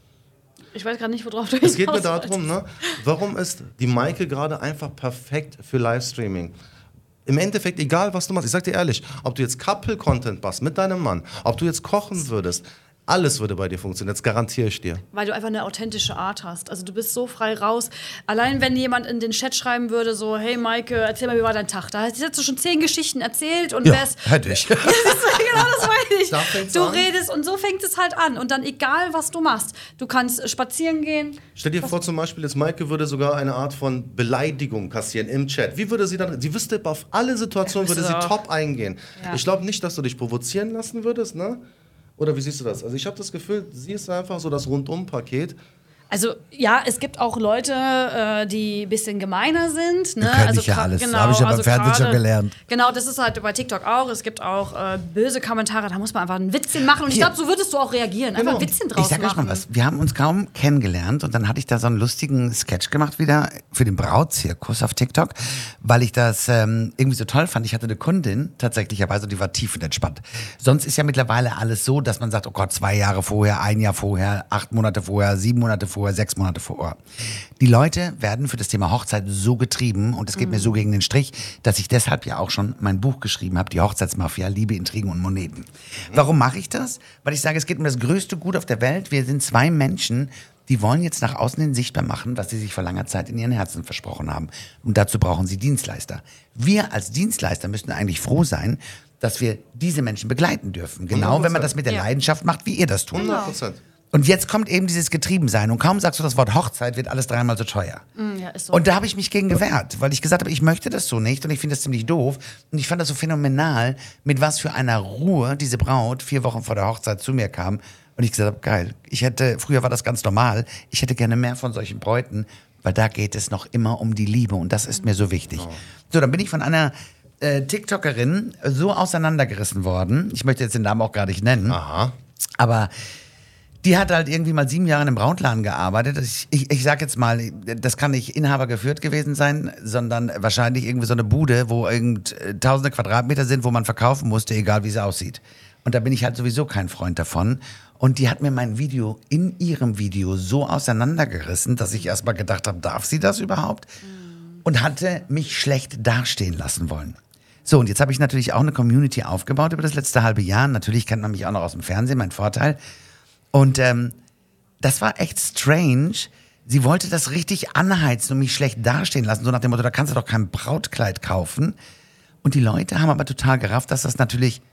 Ich weiß gerade nicht, worauf du Es geht mir hinaus wolltest. darum, ne, warum ist die Maike gerade einfach perfekt für Livestreaming? Im Endeffekt, egal was du machst, ich sag dir ehrlich, ob du jetzt Couple-Content machst mit deinem Mann, ob du jetzt kochen würdest, alles würde bei dir funktionieren, das garantiere ich dir. Weil du einfach eine authentische Art hast. Also du bist so frei raus. Allein wenn jemand in den Chat schreiben würde, so, hey Maike, erzähl mal, wie war dein Tag? Da hättest du schon zehn Geschichten erzählt und Ja, wär's... hätte ich. genau, das meine ich. Da fängt's Du an. redest und so fängt es halt an. Und dann egal, was du machst. Du kannst spazieren gehen. Stell dir vor zum Beispiel, jetzt Maike würde sogar eine Art von Beleidigung kassieren im Chat. Wie würde sie dann, sie wüsste auf alle Situationen, Ja, würde sie wüsste top eingehen. Ja. Ich glaube nicht, dass du dich provozieren lassen würdest, ne? Oder wie siehst du das? Also ich habe das Gefühl, sie ist einfach so das Rundum-Paket. Also ja, es gibt auch Leute, äh, die ein bisschen gemeiner sind. Ne? Wir können also nicht ja gra- alles. Genau, Habe ich ja beim also Fernsehen schon gerade- gelernt. Genau, das ist halt bei TikTok auch. Es gibt auch äh, böse Kommentare, da muss man einfach ein Witzchen machen. Und ich Hier. glaube, so würdest du auch reagieren. Einfach ein Witzchen draus Ich sag euch machen. mal was, wir haben uns kaum kennengelernt und dann hatte ich da so einen lustigen Sketch gemacht wieder für den Brautzirkus auf TikTok, weil ich das ähm, irgendwie so toll fand. Ich hatte eine Kundin tatsächlicherweise, die war tiefenentspannt. Sonst ist ja mittlerweile alles so, dass man sagt, oh Gott, zwei Jahre vorher, ein Jahr vorher, acht Monate vorher, sieben Monate vorher, sechs Monate vorher. Die Leute werden für das Thema Hochzeit so getrieben und es geht mir so gegen den Strich, dass ich deshalb ja auch schon mein Buch geschrieben habe, die Hochzeitsmafia, Liebe, Intrigen und Moneten. Warum mache ich das? Weil ich sage, es geht um das größte Gut auf der Welt. Wir sind zwei Menschen, die wollen jetzt nach außen hin sichtbar machen, was sie sich vor langer Zeit in ihren Herzen versprochen haben. Und dazu brauchen sie Dienstleister. Wir als Dienstleister müssen eigentlich froh sein, dass wir diese Menschen begleiten dürfen. Genau, wenn man das mit der Ja. Leidenschaft macht, wie ihr das tut. hundert Prozent. Und jetzt kommt eben dieses Getriebensein. Und kaum sagst du das Wort Hochzeit, wird alles dreimal so teuer. Mm, ja, ist so. Und da habe ich mich gegen gewehrt, weil ich gesagt habe, ich möchte das so nicht und ich finde das ziemlich doof. Und ich fand das so phänomenal, mit was für einer Ruhe diese Braut vier Wochen vor der Hochzeit zu mir kam. Und ich gesagt habe, geil, ich hätte, früher war das ganz normal, ich hätte gerne mehr von solchen Bräuten, weil da geht es noch immer um die Liebe und das ist mir so wichtig. So, dann bin ich von einer äh, TikTokerin so auseinandergerissen worden. Ich möchte jetzt den Namen auch gar nicht nennen. Aha. Aber die hat halt irgendwie mal sieben Jahre in einem Brautladen gearbeitet. Ich, ich, ich sag jetzt mal, das kann nicht Inhaber geführt gewesen sein, sondern wahrscheinlich irgendwie so eine Bude, wo irgend äh, tausende Quadratmeter sind, wo man verkaufen musste, egal wie sie aussieht. Und da bin ich halt sowieso kein Freund davon. Und die hat mir mein Video in ihrem Video so auseinandergerissen, dass ich erst mal gedacht habe, darf sie das überhaupt? Und hatte mich schlecht dastehen lassen wollen. So, und jetzt habe ich natürlich auch eine Community aufgebaut über das letzte halbe Jahr. Natürlich kennt man mich auch noch aus dem Fernsehen, mein Vorteil. Und ähm, das war echt strange. Sie wollte das richtig anheizen und mich schlecht dastehen lassen. So nach dem Motto, da kannst du doch kein Brautkleid kaufen. Und die Leute haben aber total gerafft, dass das natürlich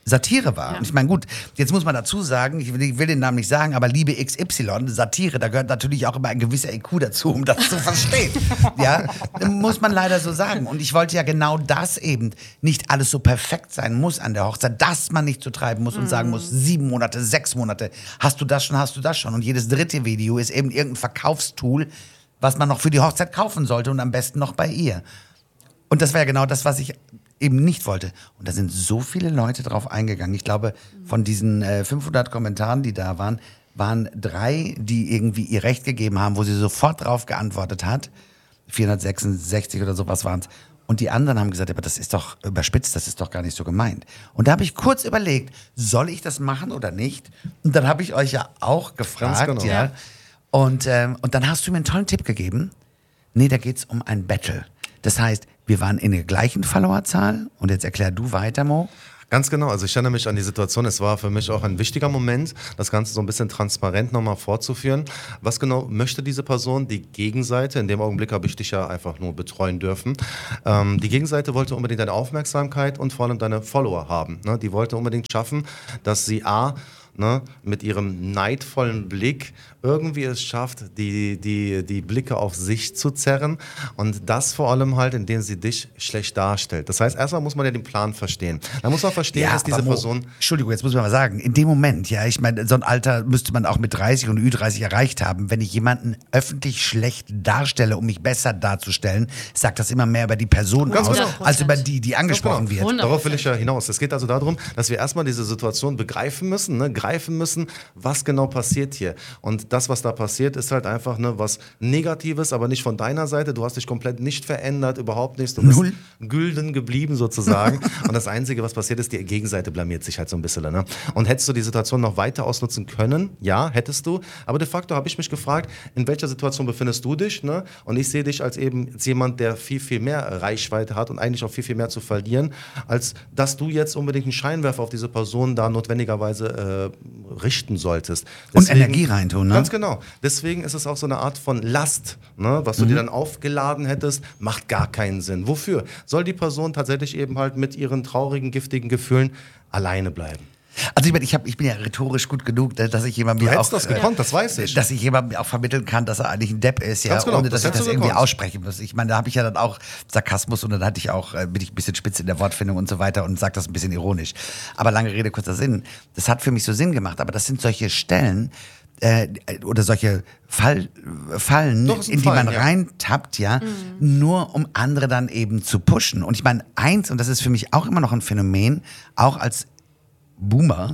Satire war. Ja. Und ich meine, gut, jetzt muss man dazu sagen, ich will, ich will den Namen nicht sagen, aber Liebe X Y, Satire, da gehört natürlich auch immer ein gewisser I Q dazu, um das zu verstehen. Ja, muss man leider so sagen. Und ich wollte ja genau das eben, nicht alles so perfekt sein muss an der Hochzeit, dass man nicht so treiben muss und mhm. sagen muss, sieben Monate, sechs Monate, hast du das schon, hast du das schon. Und jedes dritte Video ist eben irgendein Verkaufstool, was man noch für die Hochzeit kaufen sollte und am besten noch bei ihr. Und das war ja genau das, was ich eben nicht wollte. Und da sind so viele Leute drauf eingegangen. Ich glaube, von diesen äh, fünfhundert Kommentaren, die da waren, waren drei, die irgendwie ihr Recht gegeben haben, wo sie sofort drauf geantwortet hat. vierhundertsechsundsechzig oder sowas waren es. Und die anderen haben gesagt, aber das ist doch überspitzt, das ist doch gar nicht so gemeint. Und da habe ich kurz überlegt, soll ich das machen oder nicht? Und dann habe ich euch ja auch gefragt. Ganz genau. Ja. Und, ähm, und dann hast du mir einen tollen Tipp gegeben. Nee, da geht es um ein Battle. Das heißt, wir waren in der gleichen Followerzahl. Und jetzt erklär du weiter, Mo. Ganz genau, also ich erinnere mich an die Situation, es war für mich auch ein wichtiger Moment, das Ganze so ein bisschen transparent nochmal vorzuführen. Was genau möchte diese Person, die Gegenseite, in dem Augenblick habe ich dich ja einfach nur betreuen dürfen, ähm, die Gegenseite wollte unbedingt deine Aufmerksamkeit und vor allem deine Follower haben. Ne? Die wollte unbedingt schaffen, dass sie A, ne, mit ihrem neidvollen Blick irgendwie es schafft, die, die, die Blicke auf sich zu zerren und das vor allem halt, indem sie dich schlecht darstellt. Das heißt, erstmal muss man ja den Plan verstehen. Da muss man verstehen, ja, dass diese Mo, Person... Entschuldigung, jetzt muss man mal sagen, in dem Moment, ja, ich meine, so ein Alter müsste man auch mit dreißig und Ü dreißig erreicht haben. Wenn ich jemanden öffentlich schlecht darstelle, um mich besser darzustellen, sagt das immer mehr über die Person Ganz aus, genau. als über die, die angesprochen genau. wird. hundert Prozent. Darauf will ich ja hinaus. Es geht also darum, dass wir erstmal diese Situation begreifen müssen, ne, greifen müssen, was genau passiert hier. Und das, was da passiert, ist halt einfach ne, was Negatives, aber nicht von deiner Seite. Du hast dich komplett nicht verändert, überhaupt nichts. Du bist Null. gülden geblieben sozusagen. Und das Einzige, was passiert ist, die Gegenseite blamiert sich halt so ein bisschen. Ne? Und hättest du die Situation noch weiter ausnutzen können? Ja, hättest du. Aber de facto habe ich mich gefragt, in welcher Situation befindest du dich? Ne? Und ich sehe dich als eben als jemand, der viel, viel mehr Reichweite hat und eigentlich auch viel, viel mehr zu verlieren, als dass du jetzt unbedingt einen Scheinwerfer auf diese Person da notwendigerweise äh, richten solltest. Und Energie reintun, ne? Ganz genau. Deswegen ist es auch so eine Art von Last, ne? Was du Mhm. dir dann aufgeladen hättest, macht gar keinen Sinn. Wofür? Soll die Person tatsächlich eben halt mit ihren traurigen, giftigen Gefühlen alleine bleiben? Also ich, mein, ich, hab, ich bin ja rhetorisch gut genug, dass ich jemandem Du mir hättest auch, das gekonnt, das weiß ich. dass ich jemandem auch vermitteln kann, dass er eigentlich ein Depp ist, ja, Ganz genau, ohne das dass ich hättest das du irgendwie gekonnt. aussprechen muss. Ich meine, da habe ich ja dann auch Sarkasmus und dann hatte ich auch, äh, bin ich ein bisschen spitz in der Wortfindung und so weiter und sage das ein bisschen ironisch. Aber lange Rede, kurzer Sinn. Das hat für mich so Sinn gemacht, aber das sind solche Stellen, äh, oder solche Fall, Fallen, Doch, ist ein in die Fall, man ja. reintappt, ja, nur um andere dann eben zu pushen. Und ich meine, eins, und das ist für mich auch immer noch ein Phänomen, auch als Boomer,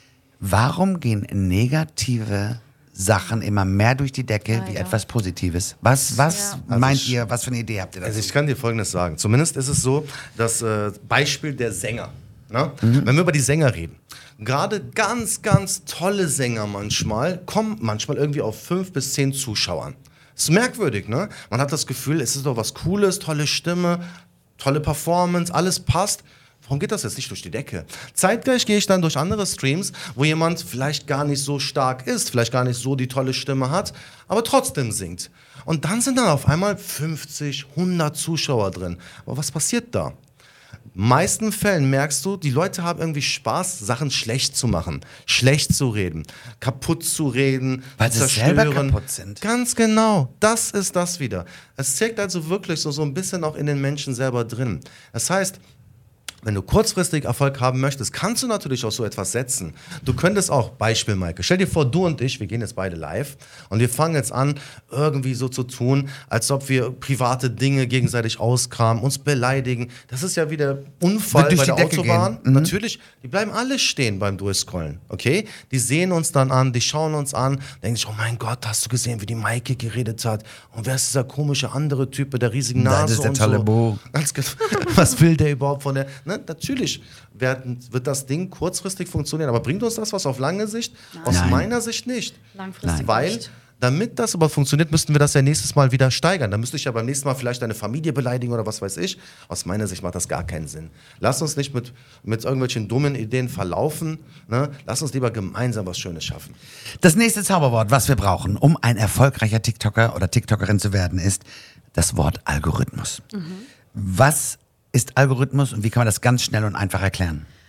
warum gehen negative Sachen immer mehr durch die Decke wie Leider. etwas Positives? Was, was Ja. meint Also ihr, was für eine Idee habt ihr dazu? Also ich kann dir Folgendes sagen. Zumindest ist es so, das äh, Beispiel der Sänger. Ne? Wenn wir über die Sänger reden. Gerade ganz, ganz tolle Sänger manchmal kommen manchmal irgendwie auf fünf bis zehn Zuschauern. Ist merkwürdig, ne? Man hat das Gefühl, es ist doch was Cooles, tolle Stimme, tolle Performance, alles passt. Warum geht das jetzt nicht durch die Decke? Zeitgleich gehe ich dann durch andere Streams, wo jemand vielleicht gar nicht so stark ist, vielleicht gar nicht so die tolle Stimme hat, aber trotzdem singt. Und dann sind dann auf einmal fünfzig, hundert Zuschauer drin. Aber was passiert da? In den meisten Fällen merkst du, die Leute haben irgendwie Spaß, Sachen schlecht zu machen, schlecht zu reden, kaputt zu reden, Weil zu sie selber zerstören. kaputt sind. Ganz genau, das ist das wieder. Es steckt also wirklich so, so ein bisschen auch in den Menschen selber drin. Das heißt, wenn du kurzfristig Erfolg haben möchtest, kannst du natürlich auch so etwas setzen. Du könntest auch, Beispiel Maike, stell dir vor, du und ich, wir gehen jetzt beide live und wir fangen jetzt an, irgendwie so zu tun, als ob wir private Dinge gegenseitig auskramen, uns beleidigen. Das ist ja wieder Unfall Wird durch bei die der Decke Autobahn. gehen. Mhm. Natürlich, die bleiben alle stehen beim Durchscrollen, okay? Die sehen uns dann an, die schauen uns an, denken sich, oh mein Gott, hast du gesehen, wie die Maike geredet hat? Und wer ist dieser komische andere Typ mit der riesigen Nase? Das ist der und tolle so. Bo. Ganz genau. Was will der überhaupt von der... Ne, natürlich werden, wird das Ding kurzfristig funktionieren, aber bringt uns das was auf lange Sicht? Aus Nein. meiner Sicht nicht. Langfristig Weil, nicht. damit das aber funktioniert, müssten wir das ja nächstes Mal wieder steigern. Dann müsste ich ja beim nächsten Mal vielleicht deine Familie beleidigen oder was weiß ich. Aus meiner Sicht macht das gar keinen Sinn. Lass uns nicht mit, mit irgendwelchen dummen Ideen verlaufen. Ne? Lass uns lieber gemeinsam was Schönes schaffen. Das nächste Zauberwort, was wir brauchen, um ein erfolgreicher TikToker oder TikTokerin zu werden, ist das Wort Algorithmus. Was ist Algorithmus und wie kann man das ganz schnell und einfach erklären?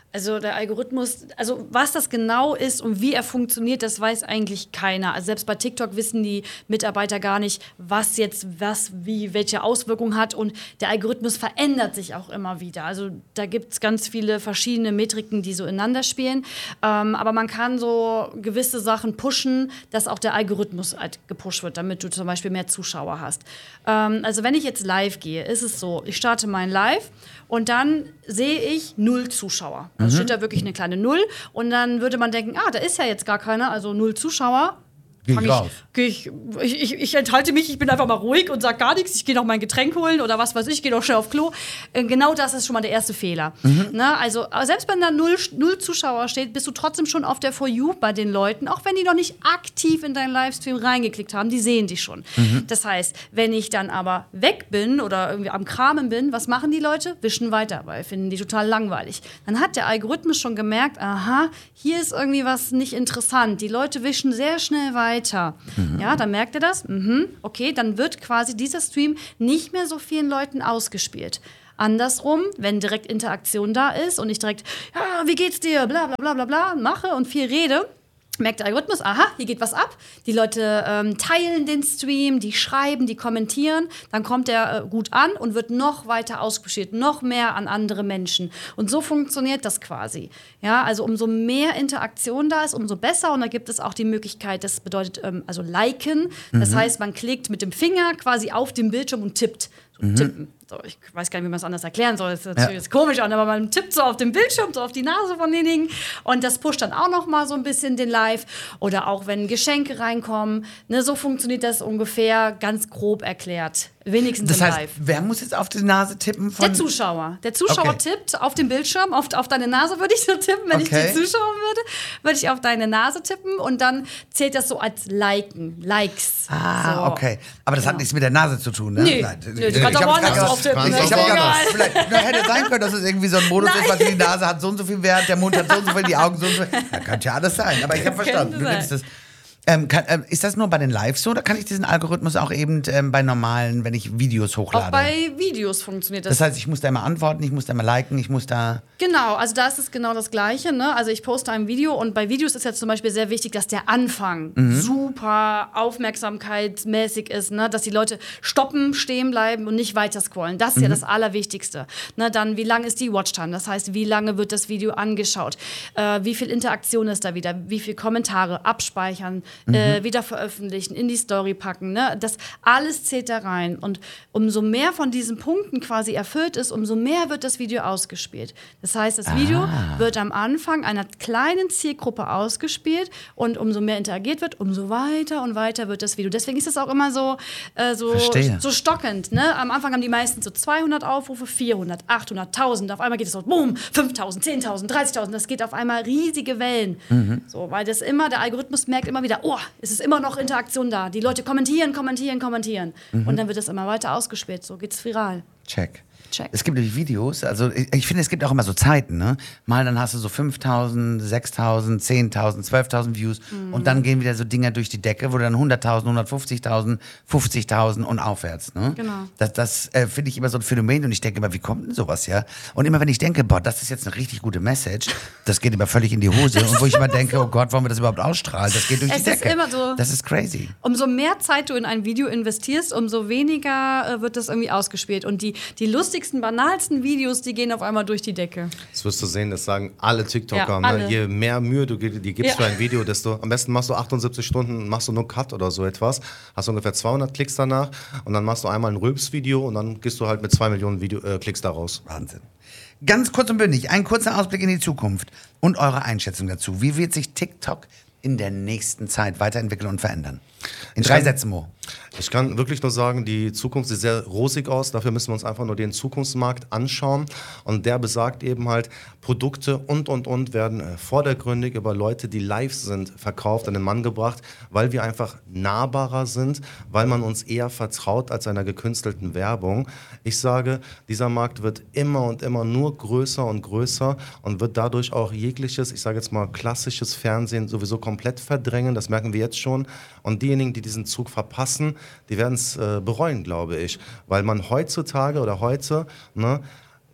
Also der Algorithmus, also was das genau ist und wie er funktioniert, das weiß eigentlich keiner. Also selbst bei TikTok wissen die Mitarbeiter gar nicht, was jetzt was, wie, welche Auswirkungen hat. Und der Algorithmus verändert sich auch immer wieder. Also da gibt es ganz viele verschiedene Metriken, die so ineinander spielen. Ähm, aber man kann so gewisse Sachen pushen, dass auch der Algorithmus halt gepusht wird, damit du zum Beispiel mehr Zuschauer hast. Ähm, also wenn ich jetzt live gehe, ist es so, ich starte mein Live und dann sehe ich null Zuschauer. Da steht da wirklich eine kleine Null. Und dann würde man denken, ah, da ist ja jetzt gar keiner, also null Zuschauer. Geh ich raus. Ich, ich, ich, ich enthalte mich, ich bin einfach mal ruhig und sage gar nichts. Ich gehe noch mein Getränk holen oder was weiß ich, ich gehe noch schnell auf Klo. Äh, genau das ist schon mal der erste Fehler. Mhm. Ne? Also, selbst wenn da null, null Zuschauer steht, bist du trotzdem schon auf der For You bei den Leuten, auch wenn die noch nicht aktiv in deinen Livestream reingeklickt haben, die sehen dich schon. Mhm. Das heißt, wenn ich dann aber weg bin oder irgendwie am Kramen bin, was machen die Leute? Wischen weiter, weil finden die total langweilig. Dann hat der Algorithmus schon gemerkt, aha, hier ist irgendwie was nicht interessant. Die Leute wischen sehr schnell weiter. Mhm. Ja, dann merkt er das. Mhm. Okay, dann wird quasi dieser Stream nicht mehr so vielen Leuten ausgespielt. Andersrum, wenn direkt Interaktion da ist und ich direkt, ja, wie geht's dir, bla bla bla bla bla, mache und viel rede, merkt der Algorithmus, aha, hier geht was ab. Die Leute ähm, teilen den Stream, die schreiben, die kommentieren. Dann kommt der äh, gut an und wird noch weiter ausgespielt, noch mehr an andere Menschen. Und so funktioniert das quasi. Ja, also umso mehr Interaktion da ist, umso besser. Und da gibt es auch die Möglichkeit, das bedeutet ähm, also liken. Das mhm. heißt, man klickt mit dem Finger quasi auf den Bildschirm und tippt. So, mhm. tippen. So, ich weiß gar nicht, wie man es anders erklären soll. Das ist natürlich ja. komisch an, aber man tippt so auf den Bildschirm, so auf die Nase von denjenigen. Und das pusht dann auch noch mal so ein bisschen den Live. Oder auch, wenn Geschenke reinkommen. Ne, so funktioniert das ungefähr, ganz grob erklärt. Wenigstens das im heißt, Live. Wer muss jetzt auf die Nase tippen? Von Der Zuschauer. Der Zuschauer okay. tippt auf den Bildschirm, auf, auf deine Nase würde ich so tippen. Wenn okay. ich die zuschauen würde, würde ich auf deine Nase tippen. Und dann zählt das so als Liken, Likes. Ah, so. okay. Aber das genau. hat nichts mit der Nase zu tun, ne? Nee, Nein. nee du kannst auch woanders drauf tippen. Ich habe gerade vielleicht na, hätte sein können, dass es irgendwie so ein Modus Nein. ist, was die Nase hat so und so viel Wert, der Mund hat so und so viel, die Augen so und so viel. Da könnte ja alles sein. Aber ich habe verstanden. Du nimmst das. Ähm, kann, äh, ist das nur bei den Lives so oder kann ich diesen Algorithmus auch eben ähm, bei normalen, wenn ich Videos hochlade? Auch bei Videos funktioniert das. Das heißt, ich muss da immer antworten, ich muss da immer liken, ich muss da... Genau, also da ist es genau das Gleiche. Ne? Also ich poste ein Video und bei Videos ist jetzt zum Beispiel sehr wichtig, dass der Anfang mhm. super aufmerksamkeitsmäßig ist, ne? Dass die Leute stoppen, stehen bleiben und nicht weiter scrollen. Das ist mhm. ja das Allerwichtigste. Ne? Dann, wie lang ist die Watchtime? Das heißt, wie lange wird das Video angeschaut? Äh, wie viel Interaktion ist da wieder? Wie viele Kommentare? Abspeichern? Mhm. Äh, wieder veröffentlichen, in die Story packen. Ne? Das alles zählt da rein. Und umso mehr von diesen Punkten quasi erfüllt ist, umso mehr wird das Video ausgespielt. Das heißt, das Video ah. wird am Anfang einer kleinen Zielgruppe ausgespielt und umso mehr interagiert wird, umso weiter und weiter wird das Video. Deswegen ist es auch immer so, äh, so, so stockend. Ne? Am Anfang haben die meisten so zweihundert Aufrufe, vierhundert, achthundert, tausend. Auf einmal geht es so, boom, fünftausend, zehntausend, dreißigtausend. Das geht auf einmal riesige Wellen. Mhm. So, weil das immer, der Algorithmus merkt immer wieder, oh, es ist immer noch Interaktion da. Die Leute kommentieren, kommentieren, kommentieren. Mhm. Und dann wird es immer weiter ausgespielt. So geht's viral. Check. Check. Es gibt nämlich Videos, also ich, ich finde, es gibt auch immer so Zeiten, ne? Mal dann hast du so fünftausend, sechstausend, zehntausend, zwölftausend Views mhm. und dann gehen wieder so Dinger durch die Decke, wo du dann hunderttausend, hundertfünfzigtausend, fünfzigtausend und aufwärts, ne? Genau. Das, das äh, finde ich immer so ein Phänomen und ich denke immer, wie kommt denn sowas, ja? Und immer wenn ich denke, boah, das ist jetzt eine richtig gute Message, das geht immer völlig in die Hose und wo ich immer denke, oh Gott, wollen wir das überhaupt ausstrahlen? Das geht durch es die Decke. Ist immer so, das ist crazy. Umso mehr Zeit du in ein Video investierst, umso weniger äh, wird das irgendwie ausgespielt und die, die lustigsten, banalsten Videos, die gehen auf einmal durch die Decke. Das wirst du sehen, das sagen alle TikToker. Ja, alle. Ne? Je mehr Mühe du dir gibst ja. für ein Video, desto am besten machst du achtundsiebzig Stunden, machst du nur Cut oder so etwas, hast ungefähr zweihundert Klicks danach und dann machst du einmal ein Rülps-Video und dann gehst du halt mit zwei Millionen Video, äh, Klicks daraus. Wahnsinn. Ganz kurz und bündig, ein kurzer Ausblick in die Zukunft und eure Einschätzung dazu. Wie wird sich TikTok in der nächsten Zeit weiterentwickeln und verändern? In drei Sätzen, Mo. Ich kann wirklich nur sagen, die Zukunft sieht sehr rosig aus. Dafür müssen wir uns einfach nur den Zukunftsmarkt anschauen. Und der besagt eben halt, Produkte und, und, und werden äh, vordergründig über Leute, die live sind, verkauft, an den Mann gebracht, weil wir einfach nahbarer sind, weil man uns eher vertraut als einer gekünstelten Werbung. Ich sage, dieser Markt wird immer und immer nur größer und größer und wird dadurch auch jegliches, ich sage jetzt mal klassisches Fernsehen sowieso komplett verdrängen. Das merken wir jetzt schon. Und diejenigen, die diesen Zug verpassen, die werden es äh, bereuen, glaube ich. Weil man heutzutage oder heute, ne,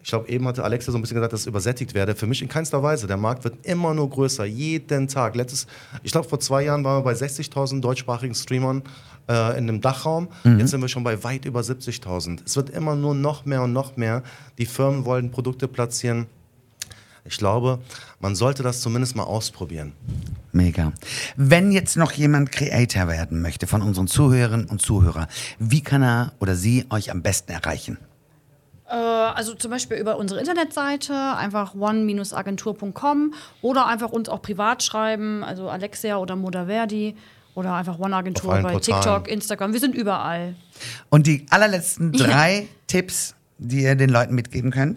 Ich glaube, eben hatte Alexa so ein bisschen gesagt, dass es übersättigt werde. Für mich in keinster Weise. Der Markt wird immer nur größer, jeden Tag. Letztes, ich glaube, vor zwei Jahren waren wir bei sechzigtausend deutschsprachigen Streamern äh, in dem Dachraum. Mhm. Jetzt sind wir schon bei weit über siebzigtausend. Es wird immer nur noch mehr und noch mehr. Die Firmen wollen Produkte platzieren. Ich glaube, man sollte das zumindest mal ausprobieren. Mega. Wenn jetzt noch jemand Creator werden möchte von unseren Zuhörerinnen und Zuhörern, wie kann er oder sie euch am besten erreichen? Also zum Beispiel über unsere Internetseite, einfach one Bindestrich agentur Punkt com oder einfach uns auch privat schreiben, also Alexia oder Modaverdi oder einfach One Agentur bei Portalen. TikTok, Instagram, wir sind überall. Und die allerletzten drei ja. Tipps, die ihr den Leuten mitgeben könnt?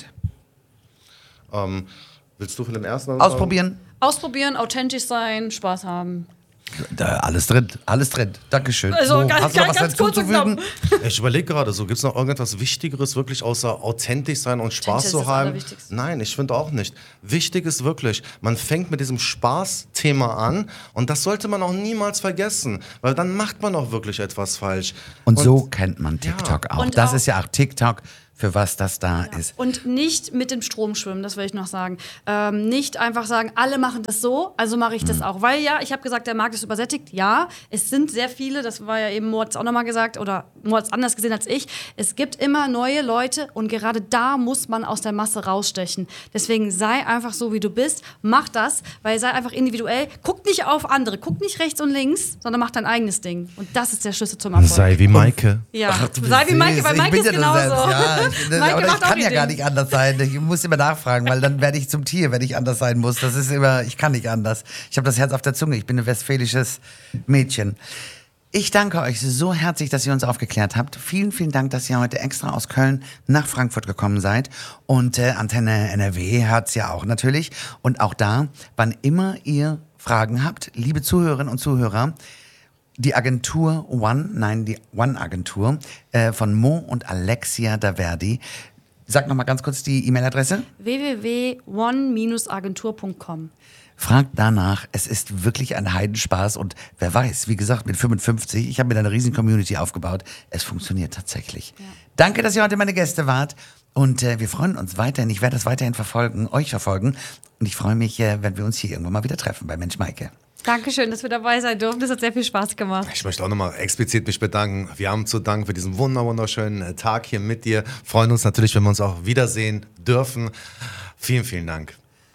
Ähm, willst du von dem ersten Ausprobieren. Ausprobieren, authentisch sein, Spaß haben. Da, alles drin, alles drin. Dankeschön. Also Mo, ganz, hast du noch was ganz hinzuzufügen? Ich überlege gerade so, gibt es noch irgendetwas Wichtigeres wirklich außer authentisch sein und Spaß Authentisch zu ist das haben? Allerwichtigste. Nein, ich finde auch nicht. Wichtig ist wirklich, man fängt mit diesem Spaßthema an und das sollte man auch niemals vergessen, weil dann macht man auch wirklich etwas falsch. Und, und so kennt man TikTok ja. auch. Und das auch, ist ja auch TikTok, für was das da ja. ist. Und nicht mit dem Strom schwimmen, das will ich noch sagen. Ähm, nicht einfach sagen, alle machen das so, also mache ich das mhm. auch. Weil ja, ich habe gesagt, der Markt ist übersättigt. Ja, es sind sehr viele, das war ja eben Moritz auch nochmal gesagt, oder Moritz anders gesehen als ich. Es gibt immer neue Leute und gerade da muss man aus der Masse rausstechen. Deswegen sei einfach so, wie du bist, mach das, weil sei einfach individuell. Guck nicht auf andere, guck nicht rechts und links, sondern mach dein eigenes Ding. Und das ist der Schlüssel zum Erfolg. Sei wie Maike. Ja, Ach, sei wie Maike, weil Maike ist ja genauso. Ja, ich, das, aber ich kann ja gar nicht anders sein. Ich muss immer nachfragen, weil dann werde ich zum Tier, wenn ich anders sein muss. Das ist immer, ich kann nicht anders. Ich habe das Herz auf der Zunge. Ich bin ein westfälisches Mädchen. Ich danke euch so herzlich, dass ihr uns aufgeklärt habt. Vielen, vielen Dank, dass ihr heute extra aus Köln nach Frankfurt gekommen seid. Und äh, Antenne N R W hört's ja auch natürlich. Und auch da, wann immer ihr Fragen habt, liebe Zuhörerinnen und Zuhörer, die Agentur One, nein, die One-Agentur äh, von Mo und Alexia Daverdi. Sag nochmal ganz kurz die E-Mail-Adresse. w w w punkt one Bindestrich agentur Punkt com. Fragt danach, es ist wirklich ein Heidenspaß und wer weiß, wie gesagt, mit fünfundfünfzig, ich habe mir eine riesen Community aufgebaut, es funktioniert tatsächlich. Ja. Danke, dass ihr heute meine Gäste wart und äh, wir freuen uns weiterhin, ich werde das weiterhin verfolgen, euch verfolgen und ich freue mich, äh, wenn wir uns hier irgendwann mal wieder treffen bei Mensch Maike. Dankeschön, dass wir dabei sein durften. Das hat sehr viel Spaß gemacht. Ich möchte auch nochmal explizit mich bedanken. Wir haben zu danken für diesen wunderschönen Tag hier mit dir. Freuen uns natürlich, wenn wir uns auch wiedersehen dürfen. Vielen, vielen Dank.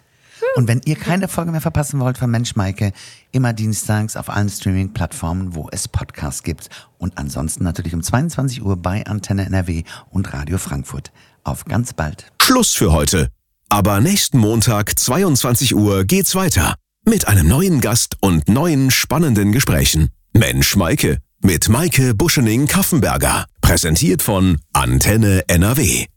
Und wenn ihr keine Folge mehr verpassen wollt von Mensch Maike, immer dienstags auf allen Streaming-Plattformen, wo es Podcasts gibt. Und ansonsten natürlich um zweiundzwanzig Uhr bei Antenne N R W und Radio Frankfurt. Auf ganz bald. Schluss für heute. Aber nächsten Montag, zweiundzwanzig Uhr, geht's weiter. Mit einem neuen Gast und neuen spannenden Gesprächen. Mensch Maike mit Maike Buschening-Kaffenberger. Präsentiert von Antenne N R W.